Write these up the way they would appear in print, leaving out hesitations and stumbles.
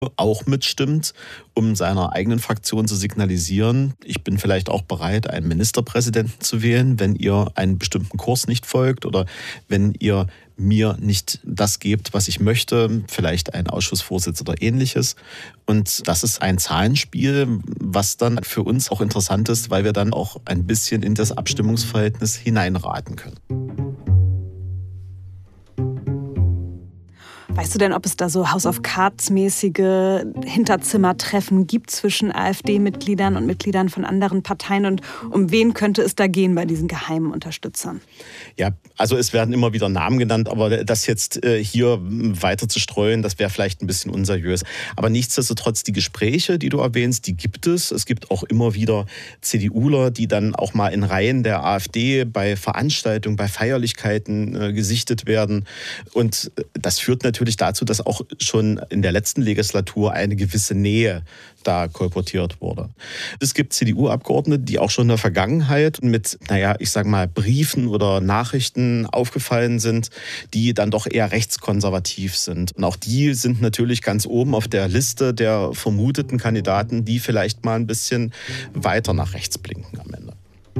auch mitstimmt, um seiner eigenen Fraktion zu signalisieren, ich bin vielleicht auch bereit, einen Ministerpräsidenten zu wählen, wenn ihr einen bestimmten Kurs nicht folgt oder wenn ihr mir nicht das gebt, was ich möchte, vielleicht einen Ausschussvorsitz oder ähnliches. Und das ist ein Zahlenspiel, was dann für uns auch interessant ist, weil wir dann auch ein bisschen in das Abstimmungsverhältnis hineinraten können. Weißt du denn, ob es da so House of Cards-mäßige Hinterzimmertreffen gibt zwischen AfD-Mitgliedern und Mitgliedern von anderen Parteien? Und um wen könnte es da gehen bei diesen geheimen Unterstützern? Ja, also es werden immer wieder Namen genannt, aber das jetzt hier weiter zu streuen, das wäre vielleicht ein bisschen unseriös. Aber nichtsdestotrotz, die Gespräche, die du erwähnst, die gibt es. Es gibt auch immer wieder CDUler, die dann auch mal in Reihen der AfD bei Veranstaltungen, bei Feierlichkeiten gesichtet werden. Und das führt natürlich dazu, dass auch schon in der letzten Legislatur eine gewisse Nähe da kolportiert wurde. Es gibt CDU-Abgeordnete, die auch schon in der Vergangenheit mit, ich sag mal, Briefen oder Nachrichten aufgefallen sind, die dann doch eher rechtskonservativ sind. Und auch die sind natürlich ganz oben auf der Liste der vermuteten Kandidaten, die vielleicht mal ein bisschen weiter nach rechts blinken am Ende.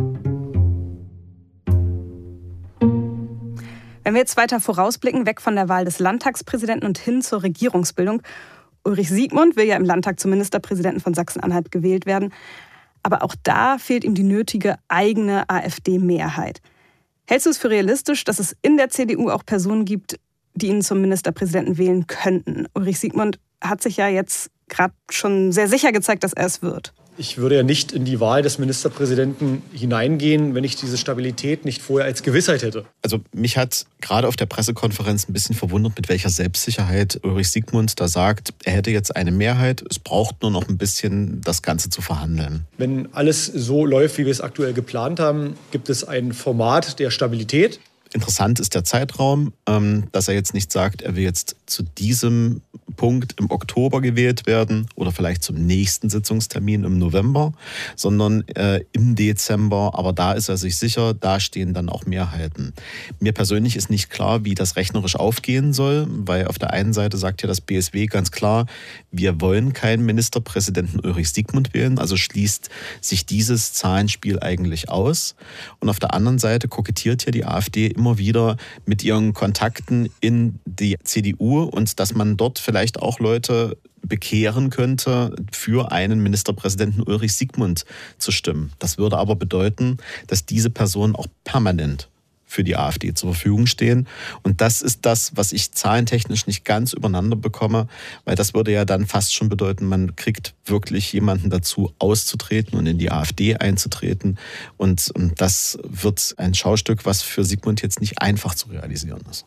Wenn wir jetzt weiter vorausblicken, weg von der Wahl des Landtagspräsidenten und hin zur Regierungsbildung. Ulrich Siegmund will ja im Landtag zum Ministerpräsidenten von Sachsen-Anhalt gewählt werden. Aber auch da fehlt ihm die nötige eigene AfD-Mehrheit. Hältst du es für realistisch, dass es in der CDU auch Personen gibt, die ihn zum Ministerpräsidenten wählen könnten? Ulrich Siegmund hat sich ja jetzt gerade schon sehr sicher gezeigt, dass er es wird. Ich würde ja nicht in die Wahl des Ministerpräsidenten hineingehen, wenn ich diese Stabilität nicht vorher als Gewissheit hätte. Also mich hat gerade auf der Pressekonferenz ein bisschen verwundert, mit welcher Selbstsicherheit Ulrich Siegmund da sagt, er hätte jetzt eine Mehrheit, es braucht nur noch ein bisschen, das Ganze zu verhandeln. Wenn alles so läuft, wie wir es aktuell geplant haben, gibt es ein Format der Stabilität. Interessant ist der Zeitraum, dass er jetzt nicht sagt, er will jetzt zu diesem Punkt im Oktober gewählt werden oder vielleicht zum nächsten Sitzungstermin im November, sondern im Dezember. Aber da ist er sich sicher, da stehen dann auch Mehrheiten. Mir persönlich ist nicht klar, wie das rechnerisch aufgehen soll, weil auf der einen Seite sagt ja das BSW ganz klar, wir wollen keinen Ministerpräsidenten Ulrich Siegmund wählen, also schließt sich dieses Zahlenspiel eigentlich aus. Und auf der anderen Seite kokettiert ja die AfD immer wieder mit ihren Kontakten in die CDU und dass man dort vielleicht auch Leute bekehren könnte, für einen Ministerpräsidenten Ulrich Siegmund zu stimmen. Das würde aber bedeuten, dass diese Personen auch permanent für die AfD zur Verfügung stehen. Und das ist das, was ich zahlentechnisch nicht ganz übereinander bekomme, weil das würde ja dann fast schon bedeuten, man kriegt wirklich jemanden dazu, auszutreten und in die AfD einzutreten. Und das wird ein Schaustück, was für Siegmund jetzt nicht einfach zu realisieren ist.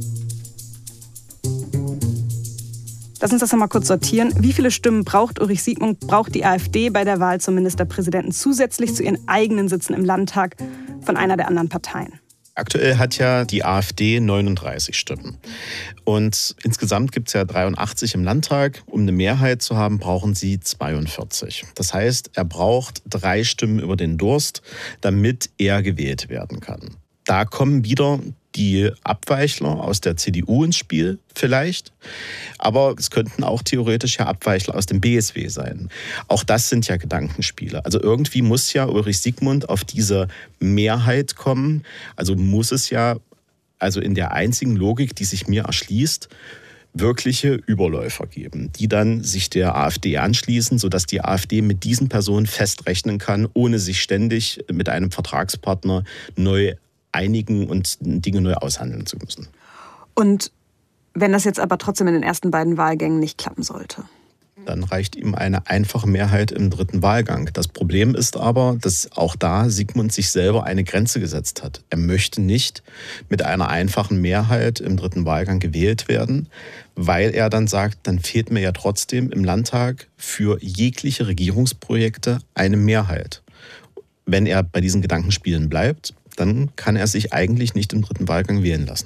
Lass uns das nochmal kurz sortieren. Wie viele Stimmen braucht Ulrich Siegmund, braucht die AfD bei der Wahl zum Ministerpräsidenten zusätzlich zu ihren eigenen Sitzen im Landtag von einer der anderen Parteien? Aktuell hat ja die AfD 39 Stimmen. Und insgesamt gibt es ja 83 im Landtag. Um eine Mehrheit zu haben, brauchen sie 42. Das heißt, er braucht 3 Stimmen über den Durst, damit er gewählt werden kann. Da kommen wieder die Abweichler aus der CDU ins Spiel vielleicht, aber es könnten auch theoretisch ja Abweichler aus dem BSW sein. Auch das sind ja Gedankenspiele. Also irgendwie muss ja Ulrich Siegmund auf diese Mehrheit kommen. Also muss es ja, also in der einzigen Logik, die sich mir erschließt, wirkliche Überläufer geben, die dann sich der AfD anschließen, sodass die AfD mit diesen Personen festrechnen kann, ohne sich ständig mit einem Vertragspartner neu einigen und Dinge neu aushandeln zu müssen. Und wenn das jetzt aber trotzdem in den ersten beiden Wahlgängen nicht klappen sollte? Dann reicht ihm eine einfache Mehrheit im dritten Wahlgang. Das Problem ist aber, dass auch da Siegmund sich selber eine Grenze gesetzt hat. Er möchte nicht mit einer einfachen Mehrheit im dritten Wahlgang gewählt werden, weil er dann sagt, dann fehlt mir ja trotzdem im Landtag für jegliche Regierungsprojekte eine Mehrheit. Wenn er bei diesen Gedankenspielen bleibt, dann kann er sich eigentlich nicht im dritten Wahlgang wählen lassen.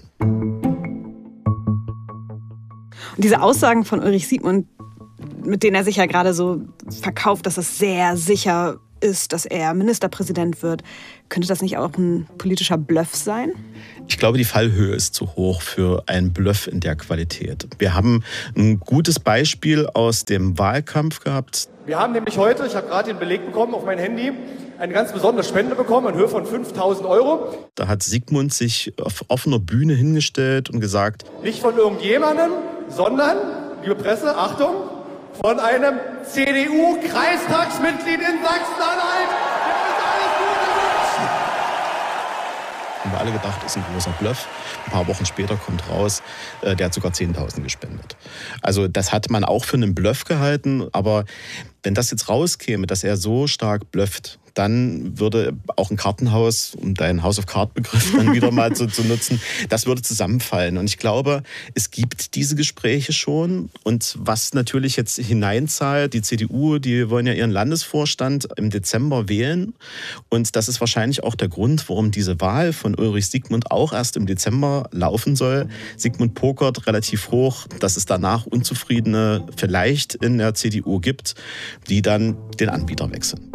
Und diese Aussagen von Ulrich Siegmund, mit denen er sich ja gerade so verkauft, dass es sehr sicher ist, dass er Ministerpräsident wird. Könnte das nicht auch ein politischer Bluff sein? Ich glaube, die Fallhöhe ist zu hoch für einen Bluff in der Qualität. Wir haben ein gutes Beispiel aus dem Wahlkampf gehabt. Wir haben nämlich heute, ich habe gerade den Beleg bekommen auf mein Handy, eine ganz besondere Spende bekommen in Höhe von 5.000 €. Da hat Sigmund sich auf offener Bühne hingestellt und gesagt, nicht von irgendjemandem, sondern, liebe Presse, Achtung, von einem CDU-Kreistagsmitglied in Sachsen-Anhalt. Haben wir alle gedacht, ist ein großer Bluff. Ein paar Wochen später kommt raus, der hat sogar 10.000 gespendet. Also das hat man auch für einen Bluff gehalten. Aber wenn das jetzt rauskäme, dass er so stark blufft, dann würde auch ein Kartenhaus, um deinen House of Card-Begriff dann wieder mal zu nutzen, das würde zusammenfallen. Und ich glaube, es gibt diese Gespräche schon. Und was natürlich jetzt hineinzahlt, die CDU, die wollen ja ihren Landesvorstand im Dezember wählen. Und das ist wahrscheinlich auch der Grund, warum diese Wahl von Ulrich Siegmund auch erst im Dezember laufen soll. Siegmund pokert relativ hoch, dass es danach Unzufriedene vielleicht in der CDU gibt, die dann den Anbieter wechseln.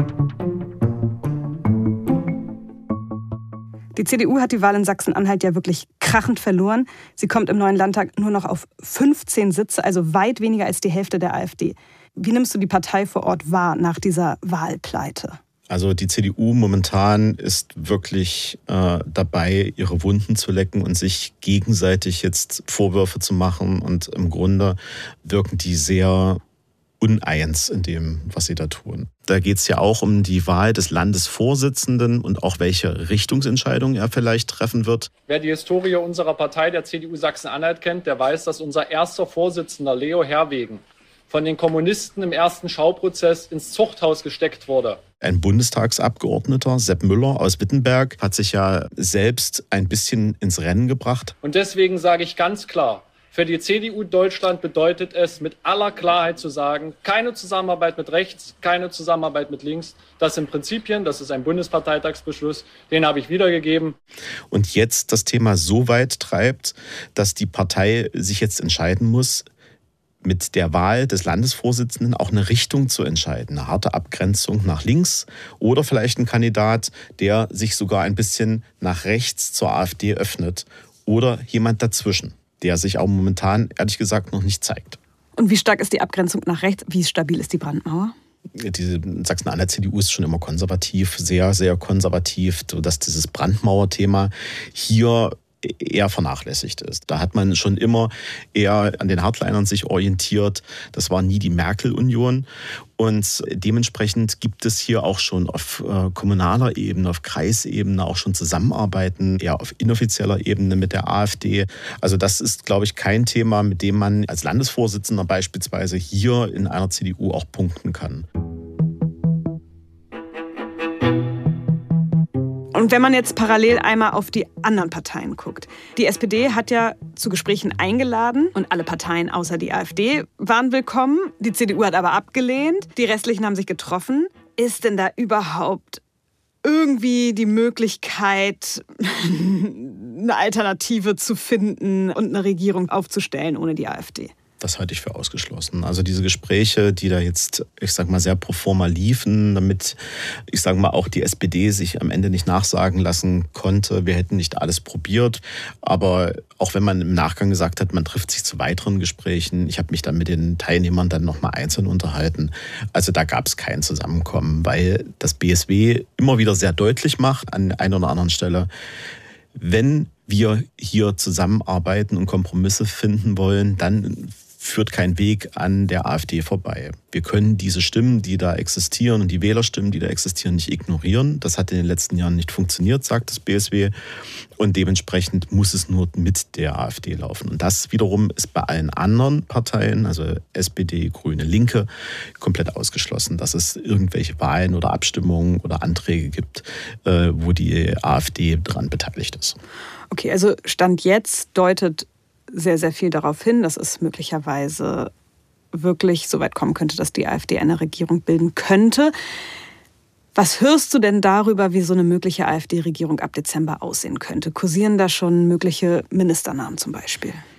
Die CDU hat die Wahl in Sachsen-Anhalt ja wirklich krachend verloren. Sie kommt im neuen Landtag nur noch auf 15 Sitze, also weit weniger als die Hälfte der AfD. Wie nimmst du die Partei vor Ort wahr nach dieser Wahlpleite? Also die CDU momentan ist wirklich dabei, ihre Wunden zu lecken und sich gegenseitig jetzt Vorwürfe zu machen. Und im Grunde wirken die sehr uneins in dem, was sie da tun. Da geht es ja auch um die Wahl des Landesvorsitzenden und auch welche Richtungsentscheidung er vielleicht treffen wird. Wer die Historie unserer Partei, der CDU Sachsen-Anhalt, kennt, der weiß, dass unser erster Vorsitzender, Leo Herwegen, von den Kommunisten im ersten Schauprozess ins Zuchthaus gesteckt wurde. Ein Bundestagsabgeordneter, Sepp Müller aus Wittenberg, hat sich ja selbst ein bisschen ins Rennen gebracht. Und deswegen sage ich ganz klar, für die CDU Deutschland bedeutet es mit aller Klarheit zu sagen, keine Zusammenarbeit mit rechts, keine Zusammenarbeit mit links. Das sind Prinzipien, das ist ein Bundesparteitagsbeschluss, den habe ich wiedergegeben. Und jetzt das Thema so weit treibt, dass die Partei sich jetzt entscheiden muss, mit der Wahl des Landesvorsitzenden auch eine Richtung zu entscheiden. Eine harte Abgrenzung nach links oder vielleicht ein Kandidat, der sich sogar ein bisschen nach rechts zur AfD öffnet oder jemand dazwischen, der sich auch momentan, ehrlich gesagt, noch nicht zeigt. Und wie stark ist die Abgrenzung nach rechts? Wie stabil ist die Brandmauer? Die Sachsen-Anhalt-CDU ist schon immer konservativ, sehr, sehr konservativ, sodass dieses Brandmauer-Thema hier eher vernachlässigt ist. Da hat man schon immer eher an den Hardlinern sich orientiert. Das war nie die Merkel-Union. Und dementsprechend gibt es hier auch schon auf kommunaler Ebene, auf Kreisebene auch schon Zusammenarbeiten, eher auf inoffizieller Ebene mit der AfD. Also das ist, glaube ich, kein Thema, mit dem man als Landesvorsitzender beispielsweise hier in einer CDU auch punkten kann. Und wenn man jetzt parallel einmal auf die anderen Parteien guckt. Die SPD hat ja zu Gesprächen eingeladen und alle Parteien außer die AfD waren willkommen. Die CDU hat aber abgelehnt. Die restlichen haben sich getroffen. Ist denn da überhaupt irgendwie die Möglichkeit, eine Alternative zu finden und eine Regierung aufzustellen ohne die AfD? Das halte ich für ausgeschlossen. Also diese Gespräche, die da jetzt, ich sag mal, sehr pro forma liefen, damit, ich sag mal, auch die SPD sich am Ende nicht nachsagen lassen konnte, wir hätten nicht alles probiert. Aber auch wenn man im Nachgang gesagt hat, man trifft sich zu weiteren Gesprächen, ich habe mich dann mit den Teilnehmern dann nochmal einzeln unterhalten. Also da gab es kein Zusammenkommen, weil das BSW immer wieder sehr deutlich macht an einer oder anderen Stelle, wenn wir hier zusammenarbeiten und Kompromisse finden wollen, dann führt kein Weg an der AfD vorbei. Wir können diese Stimmen, die da existieren und die Wählerstimmen, die da existieren, nicht ignorieren. Das hat in den letzten Jahren nicht funktioniert, sagt das BSW. Und dementsprechend muss es nur mit der AfD laufen. Und das wiederum ist bei allen anderen Parteien, also SPD, Grüne, Linke, komplett ausgeschlossen, dass es irgendwelche Wahlen oder Abstimmungen oder Anträge gibt, wo die AfD daran beteiligt ist. Okay, also Stand jetzt deutet sehr, sehr viel darauf hin, dass es möglicherweise wirklich so weit kommen könnte, dass die AfD eine Regierung bilden könnte. Was hörst du denn darüber, wie so eine mögliche AfD-Regierung ab Dezember aussehen könnte? Kursieren da schon mögliche Ministernamen zum Beispiel?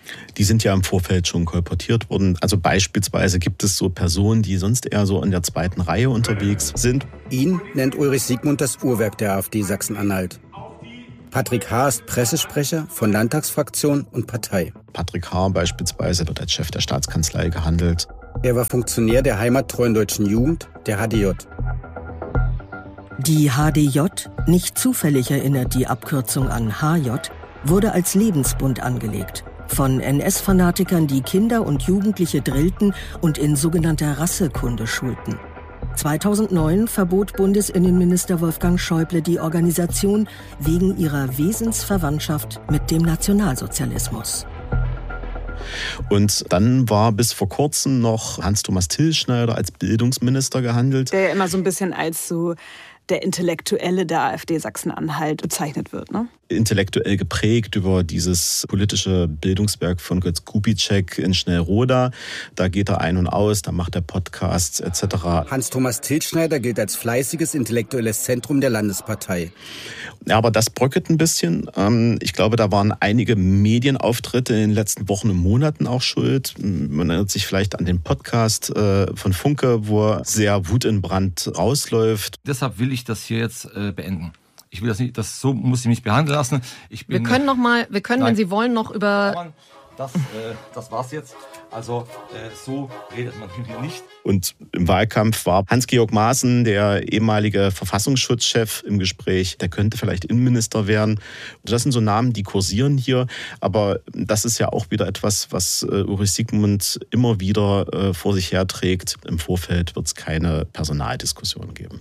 Die sind ja im Vorfeld schon kolportiert worden. Also beispielsweise gibt es so Personen, die sonst eher so in der zweiten Reihe unterwegs sind. Ihn nennt Ulrich Siegmund das Uhrwerk der AfD Sachsen-Anhalt. Patrick Haar ist Pressesprecher von Landtagsfraktion und Partei. Patrick Haar beispielsweise wird als Chef der Staatskanzlei gehandelt. Er war Funktionär der heimattreuen Deutschen Jugend, der HDJ. Die HDJ, nicht zufällig erinnert die Abkürzung an HJ, wurde als Lebensbund angelegt. Von NS-Fanatikern, die Kinder und Jugendliche drillten und in sogenannter Rassekunde schulten. 2009 verbot Bundesinnenminister Wolfgang Schäuble die Organisation wegen ihrer Wesensverwandtschaft mit dem Nationalsozialismus. Und dann war bis vor kurzem noch Hans-Thomas Tilschneider als Bildungsminister gehandelt. Der ja immer so ein bisschen als so der Intellektuelle der AfD Sachsen-Anhalt bezeichnet wird, ne? Intellektuell geprägt über dieses politische Bildungswerk von Götz Kubitschek in Schnellroda. Da geht er ein und aus, da macht er Podcasts etc. Hans-Thomas Tilschneider gilt als fleißiges intellektuelles Zentrum der Landespartei. Ja, aber das bröckelt ein bisschen. Ich glaube, da waren einige Medienauftritte in den letzten Wochen und Monaten auch schuld. Man erinnert sich vielleicht an den Podcast von Funke, wo er sehr wutentbrannt rausläuft. Deshalb will ich das hier jetzt beenden. Ich will das nicht, so muss ich mich behandeln lassen. Wir können, wenn Sie wollen, noch über... Das war's jetzt. Also so redet man hier nicht. Und im Wahlkampf war Hans-Georg Maaßen, der ehemalige Verfassungsschutzchef, im Gespräch. Der könnte vielleicht Innenminister werden. Das sind so Namen, die kursieren hier. Aber das ist ja auch wieder etwas, was Ulrich Siegmund immer wieder vor sich herträgt. Im Vorfeld wird es keine Personaldiskussion geben.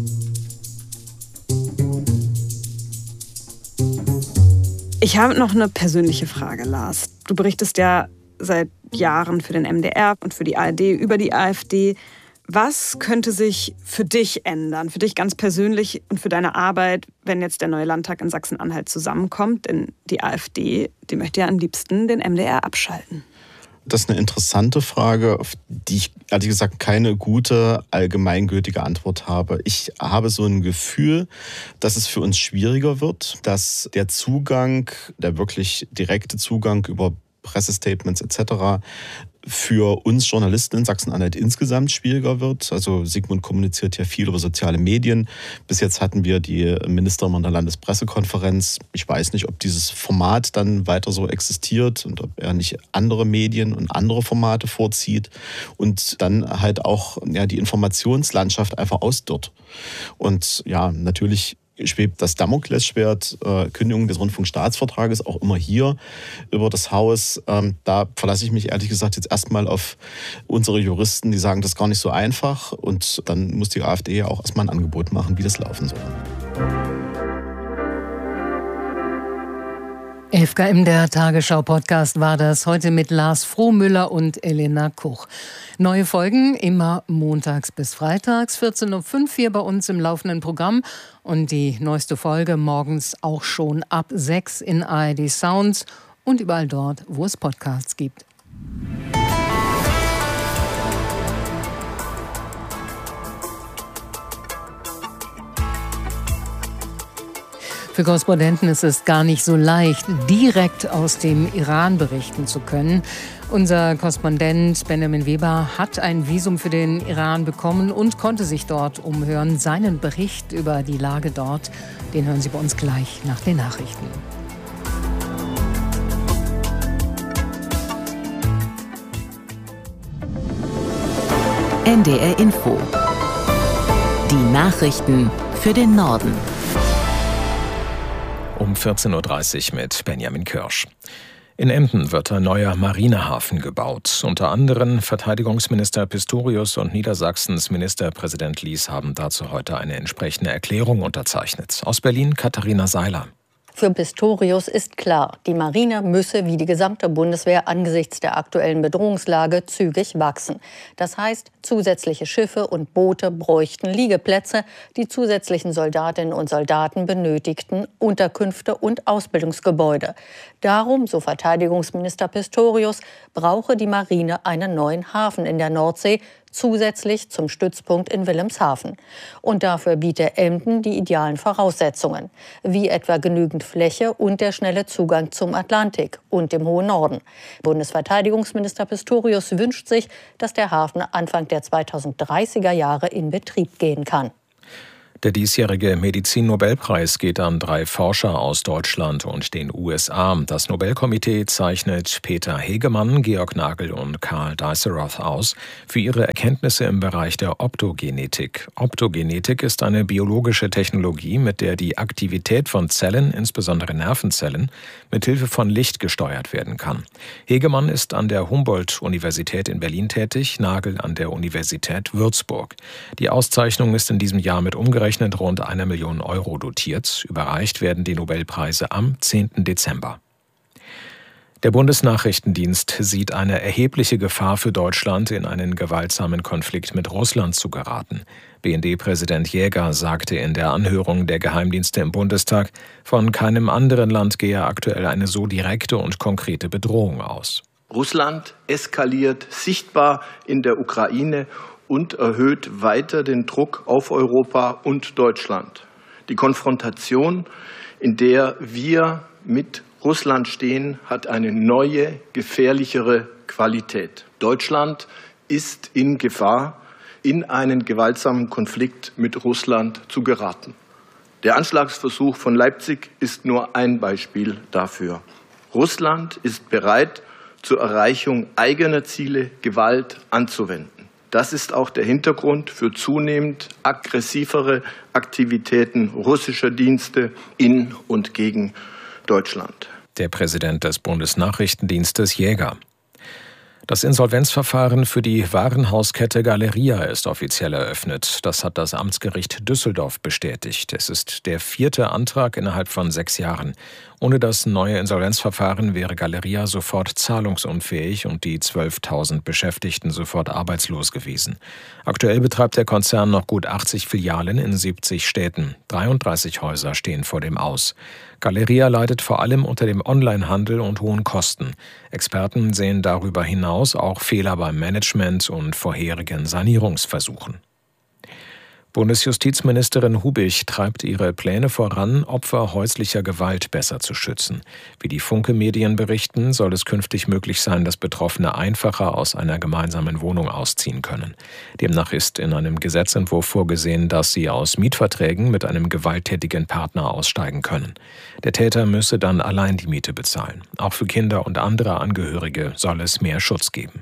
Ich habe noch eine persönliche Frage, Lars. Du berichtest ja seit Jahren für den MDR und für die ARD über die AfD. Was könnte sich für dich ändern, für dich ganz persönlich und für deine Arbeit, wenn jetzt der neue Landtag in Sachsen-Anhalt zusammenkommt? Denn die AfD, die möchte ja am liebsten den MDR abschalten. Das ist eine interessante Frage, auf die ich ehrlich gesagt keine gute, allgemeingültige Antwort habe. Ich habe so ein Gefühl, dass es für uns schwieriger wird, dass der Zugang, der wirklich direkte Zugang über Pressestatements etc. für uns Journalisten in Sachsen-Anhalt insgesamt schwieriger wird. Also Siegmund kommuniziert ja viel über soziale Medien. Bis jetzt hatten wir die Minister in der Landespressekonferenz. Ich weiß nicht, ob dieses Format dann weiter so existiert und ob er nicht andere Medien und andere Formate vorzieht und dann halt auch die Informationslandschaft einfach ausdörrt. Und ja, natürlich schwebt das Damoklesschwert, Kündigung des Rundfunkstaatsvertrages auch immer hier über das Haus. Da verlasse ich mich ehrlich gesagt jetzt erstmal auf unsere Juristen, die sagen, das ist gar nicht so einfach. Und dann muss die AfD ja auch erstmal ein Angebot machen, wie das laufen soll. FKM, der Tagesschau-Podcast war das, heute mit Lars Frohmüller und Elena Kuch. Neue Folgen immer montags bis freitags, 14.05 Uhr hier bei uns im laufenden Programm. Und die neueste Folge morgens auch schon ab 6 in ARD Sounds und überall dort, wo es Podcasts gibt. Für Korrespondenten ist es gar nicht so leicht, direkt aus dem Iran berichten zu können. Unser Korrespondent Benjamin Weber hat ein Visum für den Iran bekommen und konnte sich dort umhören. Seinen Bericht über die Lage dort, den hören Sie bei uns gleich nach den Nachrichten. NDR Info. Die Nachrichten für den Norden. Um 14.30 Uhr mit Benjamin Kirsch. In Emden wird ein neuer Marinehafen gebaut. Unter anderem Verteidigungsminister Pistorius und Niedersachsens Ministerpräsident Lies haben dazu heute eine entsprechende Erklärung unterzeichnet. Aus Berlin Katharina Seiler. Für Pistorius ist klar, die Marine müsse wie die gesamte Bundeswehr angesichts der aktuellen Bedrohungslage zügig wachsen. Das heißt, zusätzliche Schiffe und Boote bräuchten Liegeplätze, die zusätzlichen Soldatinnen und Soldaten benötigten Unterkünfte und Ausbildungsgebäude. Darum, so Verteidigungsminister Pistorius, brauche die Marine einen neuen Hafen in der Nordsee zusätzlich zum Stützpunkt in Wilhelmshaven. Und dafür biete Emden die idealen Voraussetzungen, wie etwa genügend Fläche und der schnelle Zugang zum Atlantik und dem hohen Norden. Bundesverteidigungsminister Pistorius wünscht sich, dass der Hafen Anfang der 2030er Jahre in Betrieb gehen kann. Der diesjährige Medizin-Nobelpreis geht an 3 Forscher aus Deutschland und den USA. Das Nobelkomitee zeichnet Peter Hegemann, Georg Nagel und Karl Diceroth aus für ihre Erkenntnisse im Bereich der Optogenetik. Optogenetik ist eine biologische Technologie, mit der die Aktivität von Zellen, insbesondere Nervenzellen, mit Hilfe von Licht gesteuert werden kann. Hegemann ist an der Humboldt-Universität in Berlin tätig, Nagel an der Universität Würzburg. Die Auszeichnung ist in diesem Jahr mit umgerechnet rund 1 Million Euro dotiert. Überreicht werden die Nobelpreise am 10. Dezember. Der Bundesnachrichtendienst sieht eine erhebliche Gefahr für Deutschland, in einen gewaltsamen Konflikt mit Russland zu geraten. BND-Präsident Jäger sagte in der Anhörung der Geheimdienste im Bundestag, von keinem anderen Land gehe aktuell eine so direkte und konkrete Bedrohung aus. Russland eskaliert sichtbar in der Ukraine und erhöht weiter den Druck auf Europa und Deutschland. Die Konfrontation, in der wir mit Russland stehen, hat eine neue, gefährlichere Qualität. Deutschland ist in Gefahr, in einen gewaltsamen Konflikt mit Russland zu geraten. Der Anschlagsversuch von Leipzig ist nur ein Beispiel dafür. Russland ist bereit, zur Erreichung eigener Ziele Gewalt anzuwenden. Das ist auch der Hintergrund für zunehmend aggressivere Aktivitäten russischer Dienste in und gegen Deutschland. Der Präsident des Bundesnachrichtendienstes Jäger. Das Insolvenzverfahren für die Warenhauskette Galeria ist offiziell eröffnet. Das hat das Amtsgericht Düsseldorf bestätigt. Es ist der 4. Antrag innerhalb von 6 Jahren. Ohne das neue Insolvenzverfahren wäre Galeria sofort zahlungsunfähig und die 12.000 Beschäftigten sofort arbeitslos gewesen. Aktuell betreibt der Konzern noch gut 80 Filialen in 70 Städten. 33 Häuser stehen vor dem Aus. Galeria leidet vor allem unter dem Onlinehandel und hohen Kosten. Experten sehen darüber hinaus auch Fehler beim Management und vorherigen Sanierungsversuchen. Bundesjustizministerin Hubich treibt ihre Pläne voran, Opfer häuslicher Gewalt besser zu schützen. Wie die Funke-Medien berichten, soll es künftig möglich sein, dass Betroffene einfacher aus einer gemeinsamen Wohnung ausziehen können. Demnach ist in einem Gesetzentwurf vorgesehen, dass sie aus Mietverträgen mit einem gewalttätigen Partner aussteigen können. Der Täter müsse dann allein die Miete bezahlen. Auch für Kinder und andere Angehörige soll es mehr Schutz geben.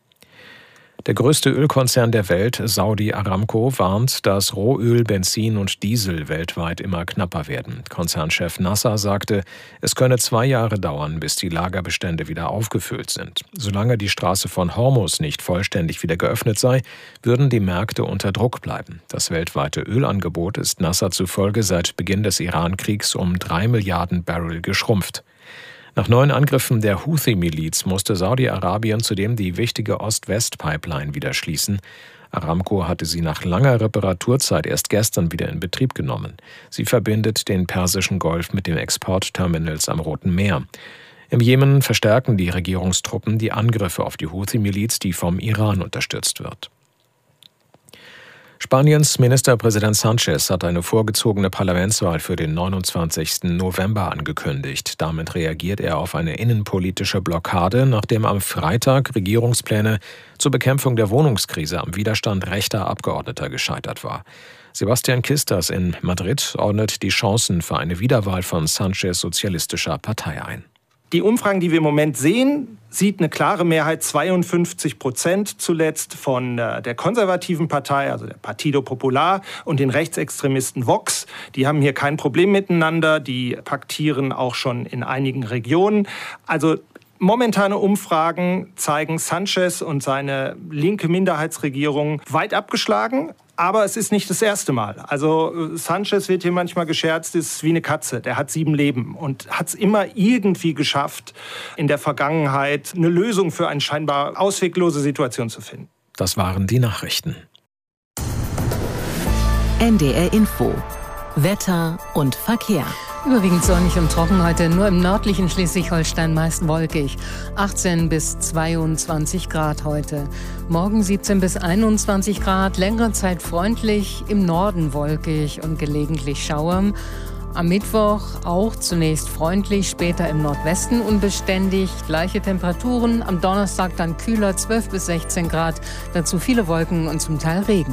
Der größte Ölkonzern der Welt, Saudi Aramco, warnt, dass Rohöl, Benzin und Diesel weltweit immer knapper werden. Konzernchef Nasser sagte, es könne 2 Jahre dauern, bis die Lagerbestände wieder aufgefüllt sind. Solange die Straße von Hormuz nicht vollständig wieder geöffnet sei, würden die Märkte unter Druck bleiben. Das weltweite Ölangebot ist Nasser zufolge seit Beginn des Iran-Kriegs um 3 Milliarden Barrel geschrumpft. Nach neuen Angriffen der Houthi-Miliz musste Saudi-Arabien zudem die wichtige Ost-West-Pipeline wieder schließen. Aramco hatte sie nach langer Reparaturzeit erst gestern wieder in Betrieb genommen. Sie verbindet den Persischen Golf mit den Exportterminals am Roten Meer. Im Jemen verstärken die Regierungstruppen die Angriffe auf die Houthi-Miliz, die vom Iran unterstützt wird. Spaniens Ministerpräsident Sánchez hat eine vorgezogene Parlamentswahl für den 29. November angekündigt. Damit reagiert er auf eine innenpolitische Blockade, nachdem am Freitag Regierungspläne zur Bekämpfung der Wohnungskrise am Widerstand rechter Abgeordneter gescheitert war. Sebastian Kistas in Madrid ordnet die Chancen für eine Wiederwahl von Sánchez sozialistischer Partei ein. Die Umfragen, die wir im Moment sehen, sieht eine klare Mehrheit, 52% zuletzt von der konservativen Partei, also der Partido Popular, und den Rechtsextremisten Vox. Die haben hier kein Problem miteinander, die paktieren auch schon in einigen Regionen. Also momentane Umfragen zeigen Sánchez und seine linke Minderheitsregierung weit abgeschlagen. Aber es ist nicht das erste Mal. Also Sánchez wird hier manchmal gescherzt, ist wie eine Katze. Der hat 7 Leben und hat es immer irgendwie geschafft, in der Vergangenheit eine Lösung für eine scheinbar ausweglose Situation zu finden. Das waren die Nachrichten. NDR Info. Wetter und Verkehr. Überwiegend sonnig und trocken heute, nur im nördlichen Schleswig-Holstein meist wolkig. 18 bis 22 Grad heute. Morgen 17 bis 21 Grad, längere Zeit freundlich, im Norden wolkig und gelegentlich Schauer. Am Mittwoch auch zunächst freundlich, später im Nordwesten unbeständig, gleiche Temperaturen. Am Donnerstag dann kühler, 12 bis 16 Grad, dazu viele Wolken und zum Teil Regen.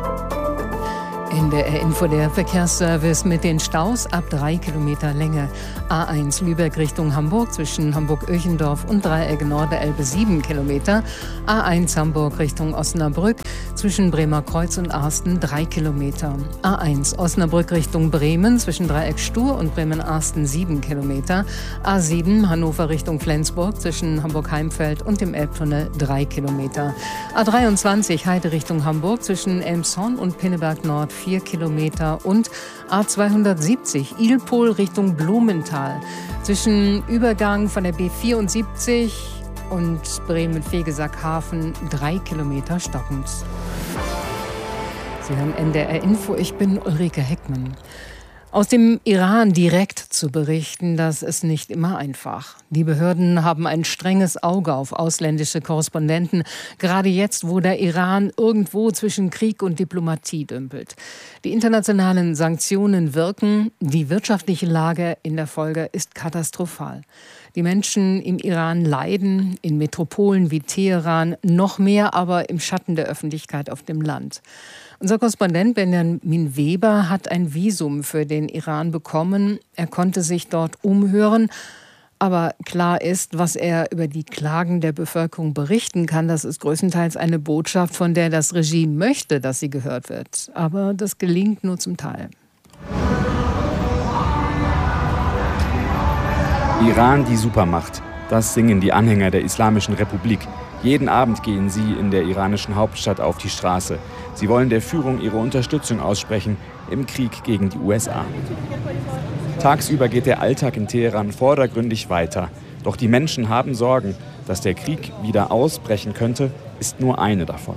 NDR Info, der Verkehrsservice mit den Staus ab 3 Kilometer Länge. A1 Lübeck Richtung Hamburg zwischen Hamburg-Öchendorf und Dreieck Norderelbe 7 Kilometer. A1 Hamburg Richtung Osnabrück zwischen Bremerkreuz und Arsten 3 Kilometer. A1 Osnabrück Richtung Bremen zwischen Dreieck Stur und Bremen-Arsten 7 Kilometer. A7 Hannover Richtung Flensburg zwischen Hamburg-Heimfeld und dem Elbtunnel 3 Kilometer. A23 Heide Richtung Hamburg zwischen Elmshorn und Pinneberg Nord 4 Kilometer und A270 Ilpol Richtung Blumenthal zwischen Übergang von der B74 und Bremen-Vegesack-Hafen 3 Kilometer stockend. Sie hören NDR Info, ich bin Ulrike Heckmann. Aus dem Iran direkt zu berichten, das ist nicht immer einfach. Die Behörden haben ein strenges Auge auf ausländische Korrespondenten, gerade jetzt, wo der Iran irgendwo zwischen Krieg und Diplomatie dümpelt. Die internationalen Sanktionen wirken, die wirtschaftliche Lage in der Folge ist katastrophal. Die Menschen im Iran leiden, in Metropolen wie Teheran, noch mehr aber im Schatten der Öffentlichkeit auf dem Land. Unser Korrespondent Benjamin Weber hat ein Visum für den Iran bekommen. Er konnte sich dort umhören. Aber klar ist, was er über die Klagen der Bevölkerung berichten kann, das ist größtenteils eine Botschaft, von der das Regime möchte, dass sie gehört wird. Aber das gelingt nur zum Teil. Iran, die Supermacht. Das singen die Anhänger der Islamischen Republik. Jeden Abend gehen sie in der iranischen Hauptstadt auf die Straße. Sie wollen der Führung ihre Unterstützung aussprechen im Krieg gegen die USA. Tagsüber geht der Alltag in Teheran vordergründig weiter. Doch die Menschen haben Sorgen, dass der Krieg wieder ausbrechen könnte, ist nur eine davon.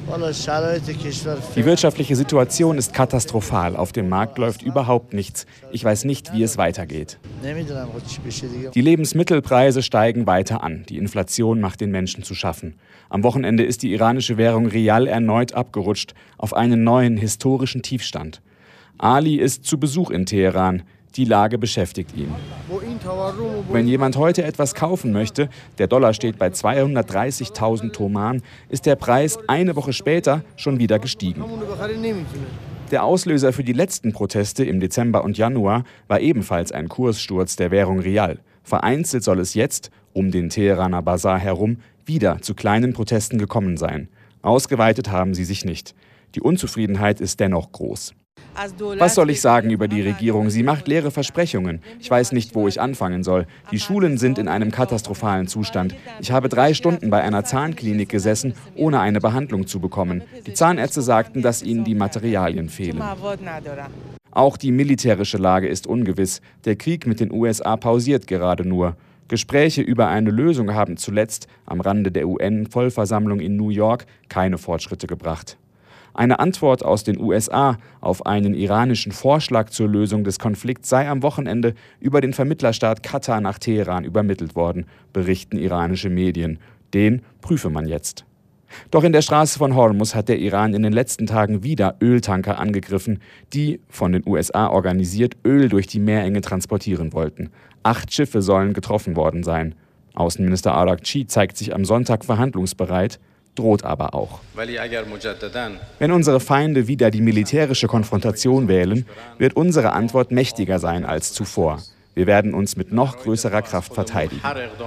Die wirtschaftliche Situation ist katastrophal. Auf dem Markt läuft überhaupt nichts. Ich weiß nicht, wie es weitergeht. Die Lebensmittelpreise steigen weiter an. Die Inflation macht den Menschen zu schaffen. Am Wochenende ist die iranische Währung Rial erneut abgerutscht auf einen neuen historischen Tiefstand. Ali ist zu Besuch in Teheran. Die Lage beschäftigt ihn. Wenn jemand heute etwas kaufen möchte, der Dollar steht bei 230.000 Toman, ist der Preis eine Woche später schon wieder gestiegen. Der Auslöser für die letzten Proteste im Dezember und Januar war ebenfalls ein Kurssturz der Währung Rial. Vereinzelt soll es jetzt, um den Teheraner Bazar herum, wieder zu kleinen Protesten gekommen sein. Ausgeweitet haben sie sich nicht. Die Unzufriedenheit ist dennoch groß. Was soll ich sagen über die Regierung? Sie macht leere Versprechungen. Ich weiß nicht, wo ich anfangen soll. Die Schulen sind in einem katastrophalen Zustand. Ich habe 3 Stunden bei einer Zahnklinik gesessen, ohne eine Behandlung zu bekommen. Die Zahnärzte sagten, dass ihnen die Materialien fehlen. Auch die militärische Lage ist ungewiss. Der Krieg mit den USA pausiert gerade nur. Gespräche über eine Lösung haben zuletzt am Rande der UN-Vollversammlung in New York keine Fortschritte gebracht. Eine Antwort aus den USA auf einen iranischen Vorschlag zur Lösung des Konflikts sei am Wochenende über den Vermittlerstaat Katar nach Teheran übermittelt worden, berichten iranische Medien. Den prüfe man jetzt. Doch in der Straße von Hormuz hat der Iran in den letzten Tagen wieder Öltanker angegriffen, die, von den USA organisiert, Öl durch die Meerenge transportieren wollten. 8 Schiffe sollen getroffen worden sein. Außenminister Araghchi zeigt sich am Sonntag verhandlungsbereit, droht aber auch. Wenn unsere Feinde wieder die militärische Konfrontation wählen, wird unsere Antwort mächtiger sein als zuvor. Wir werden uns mit noch größerer Kraft verteidigen.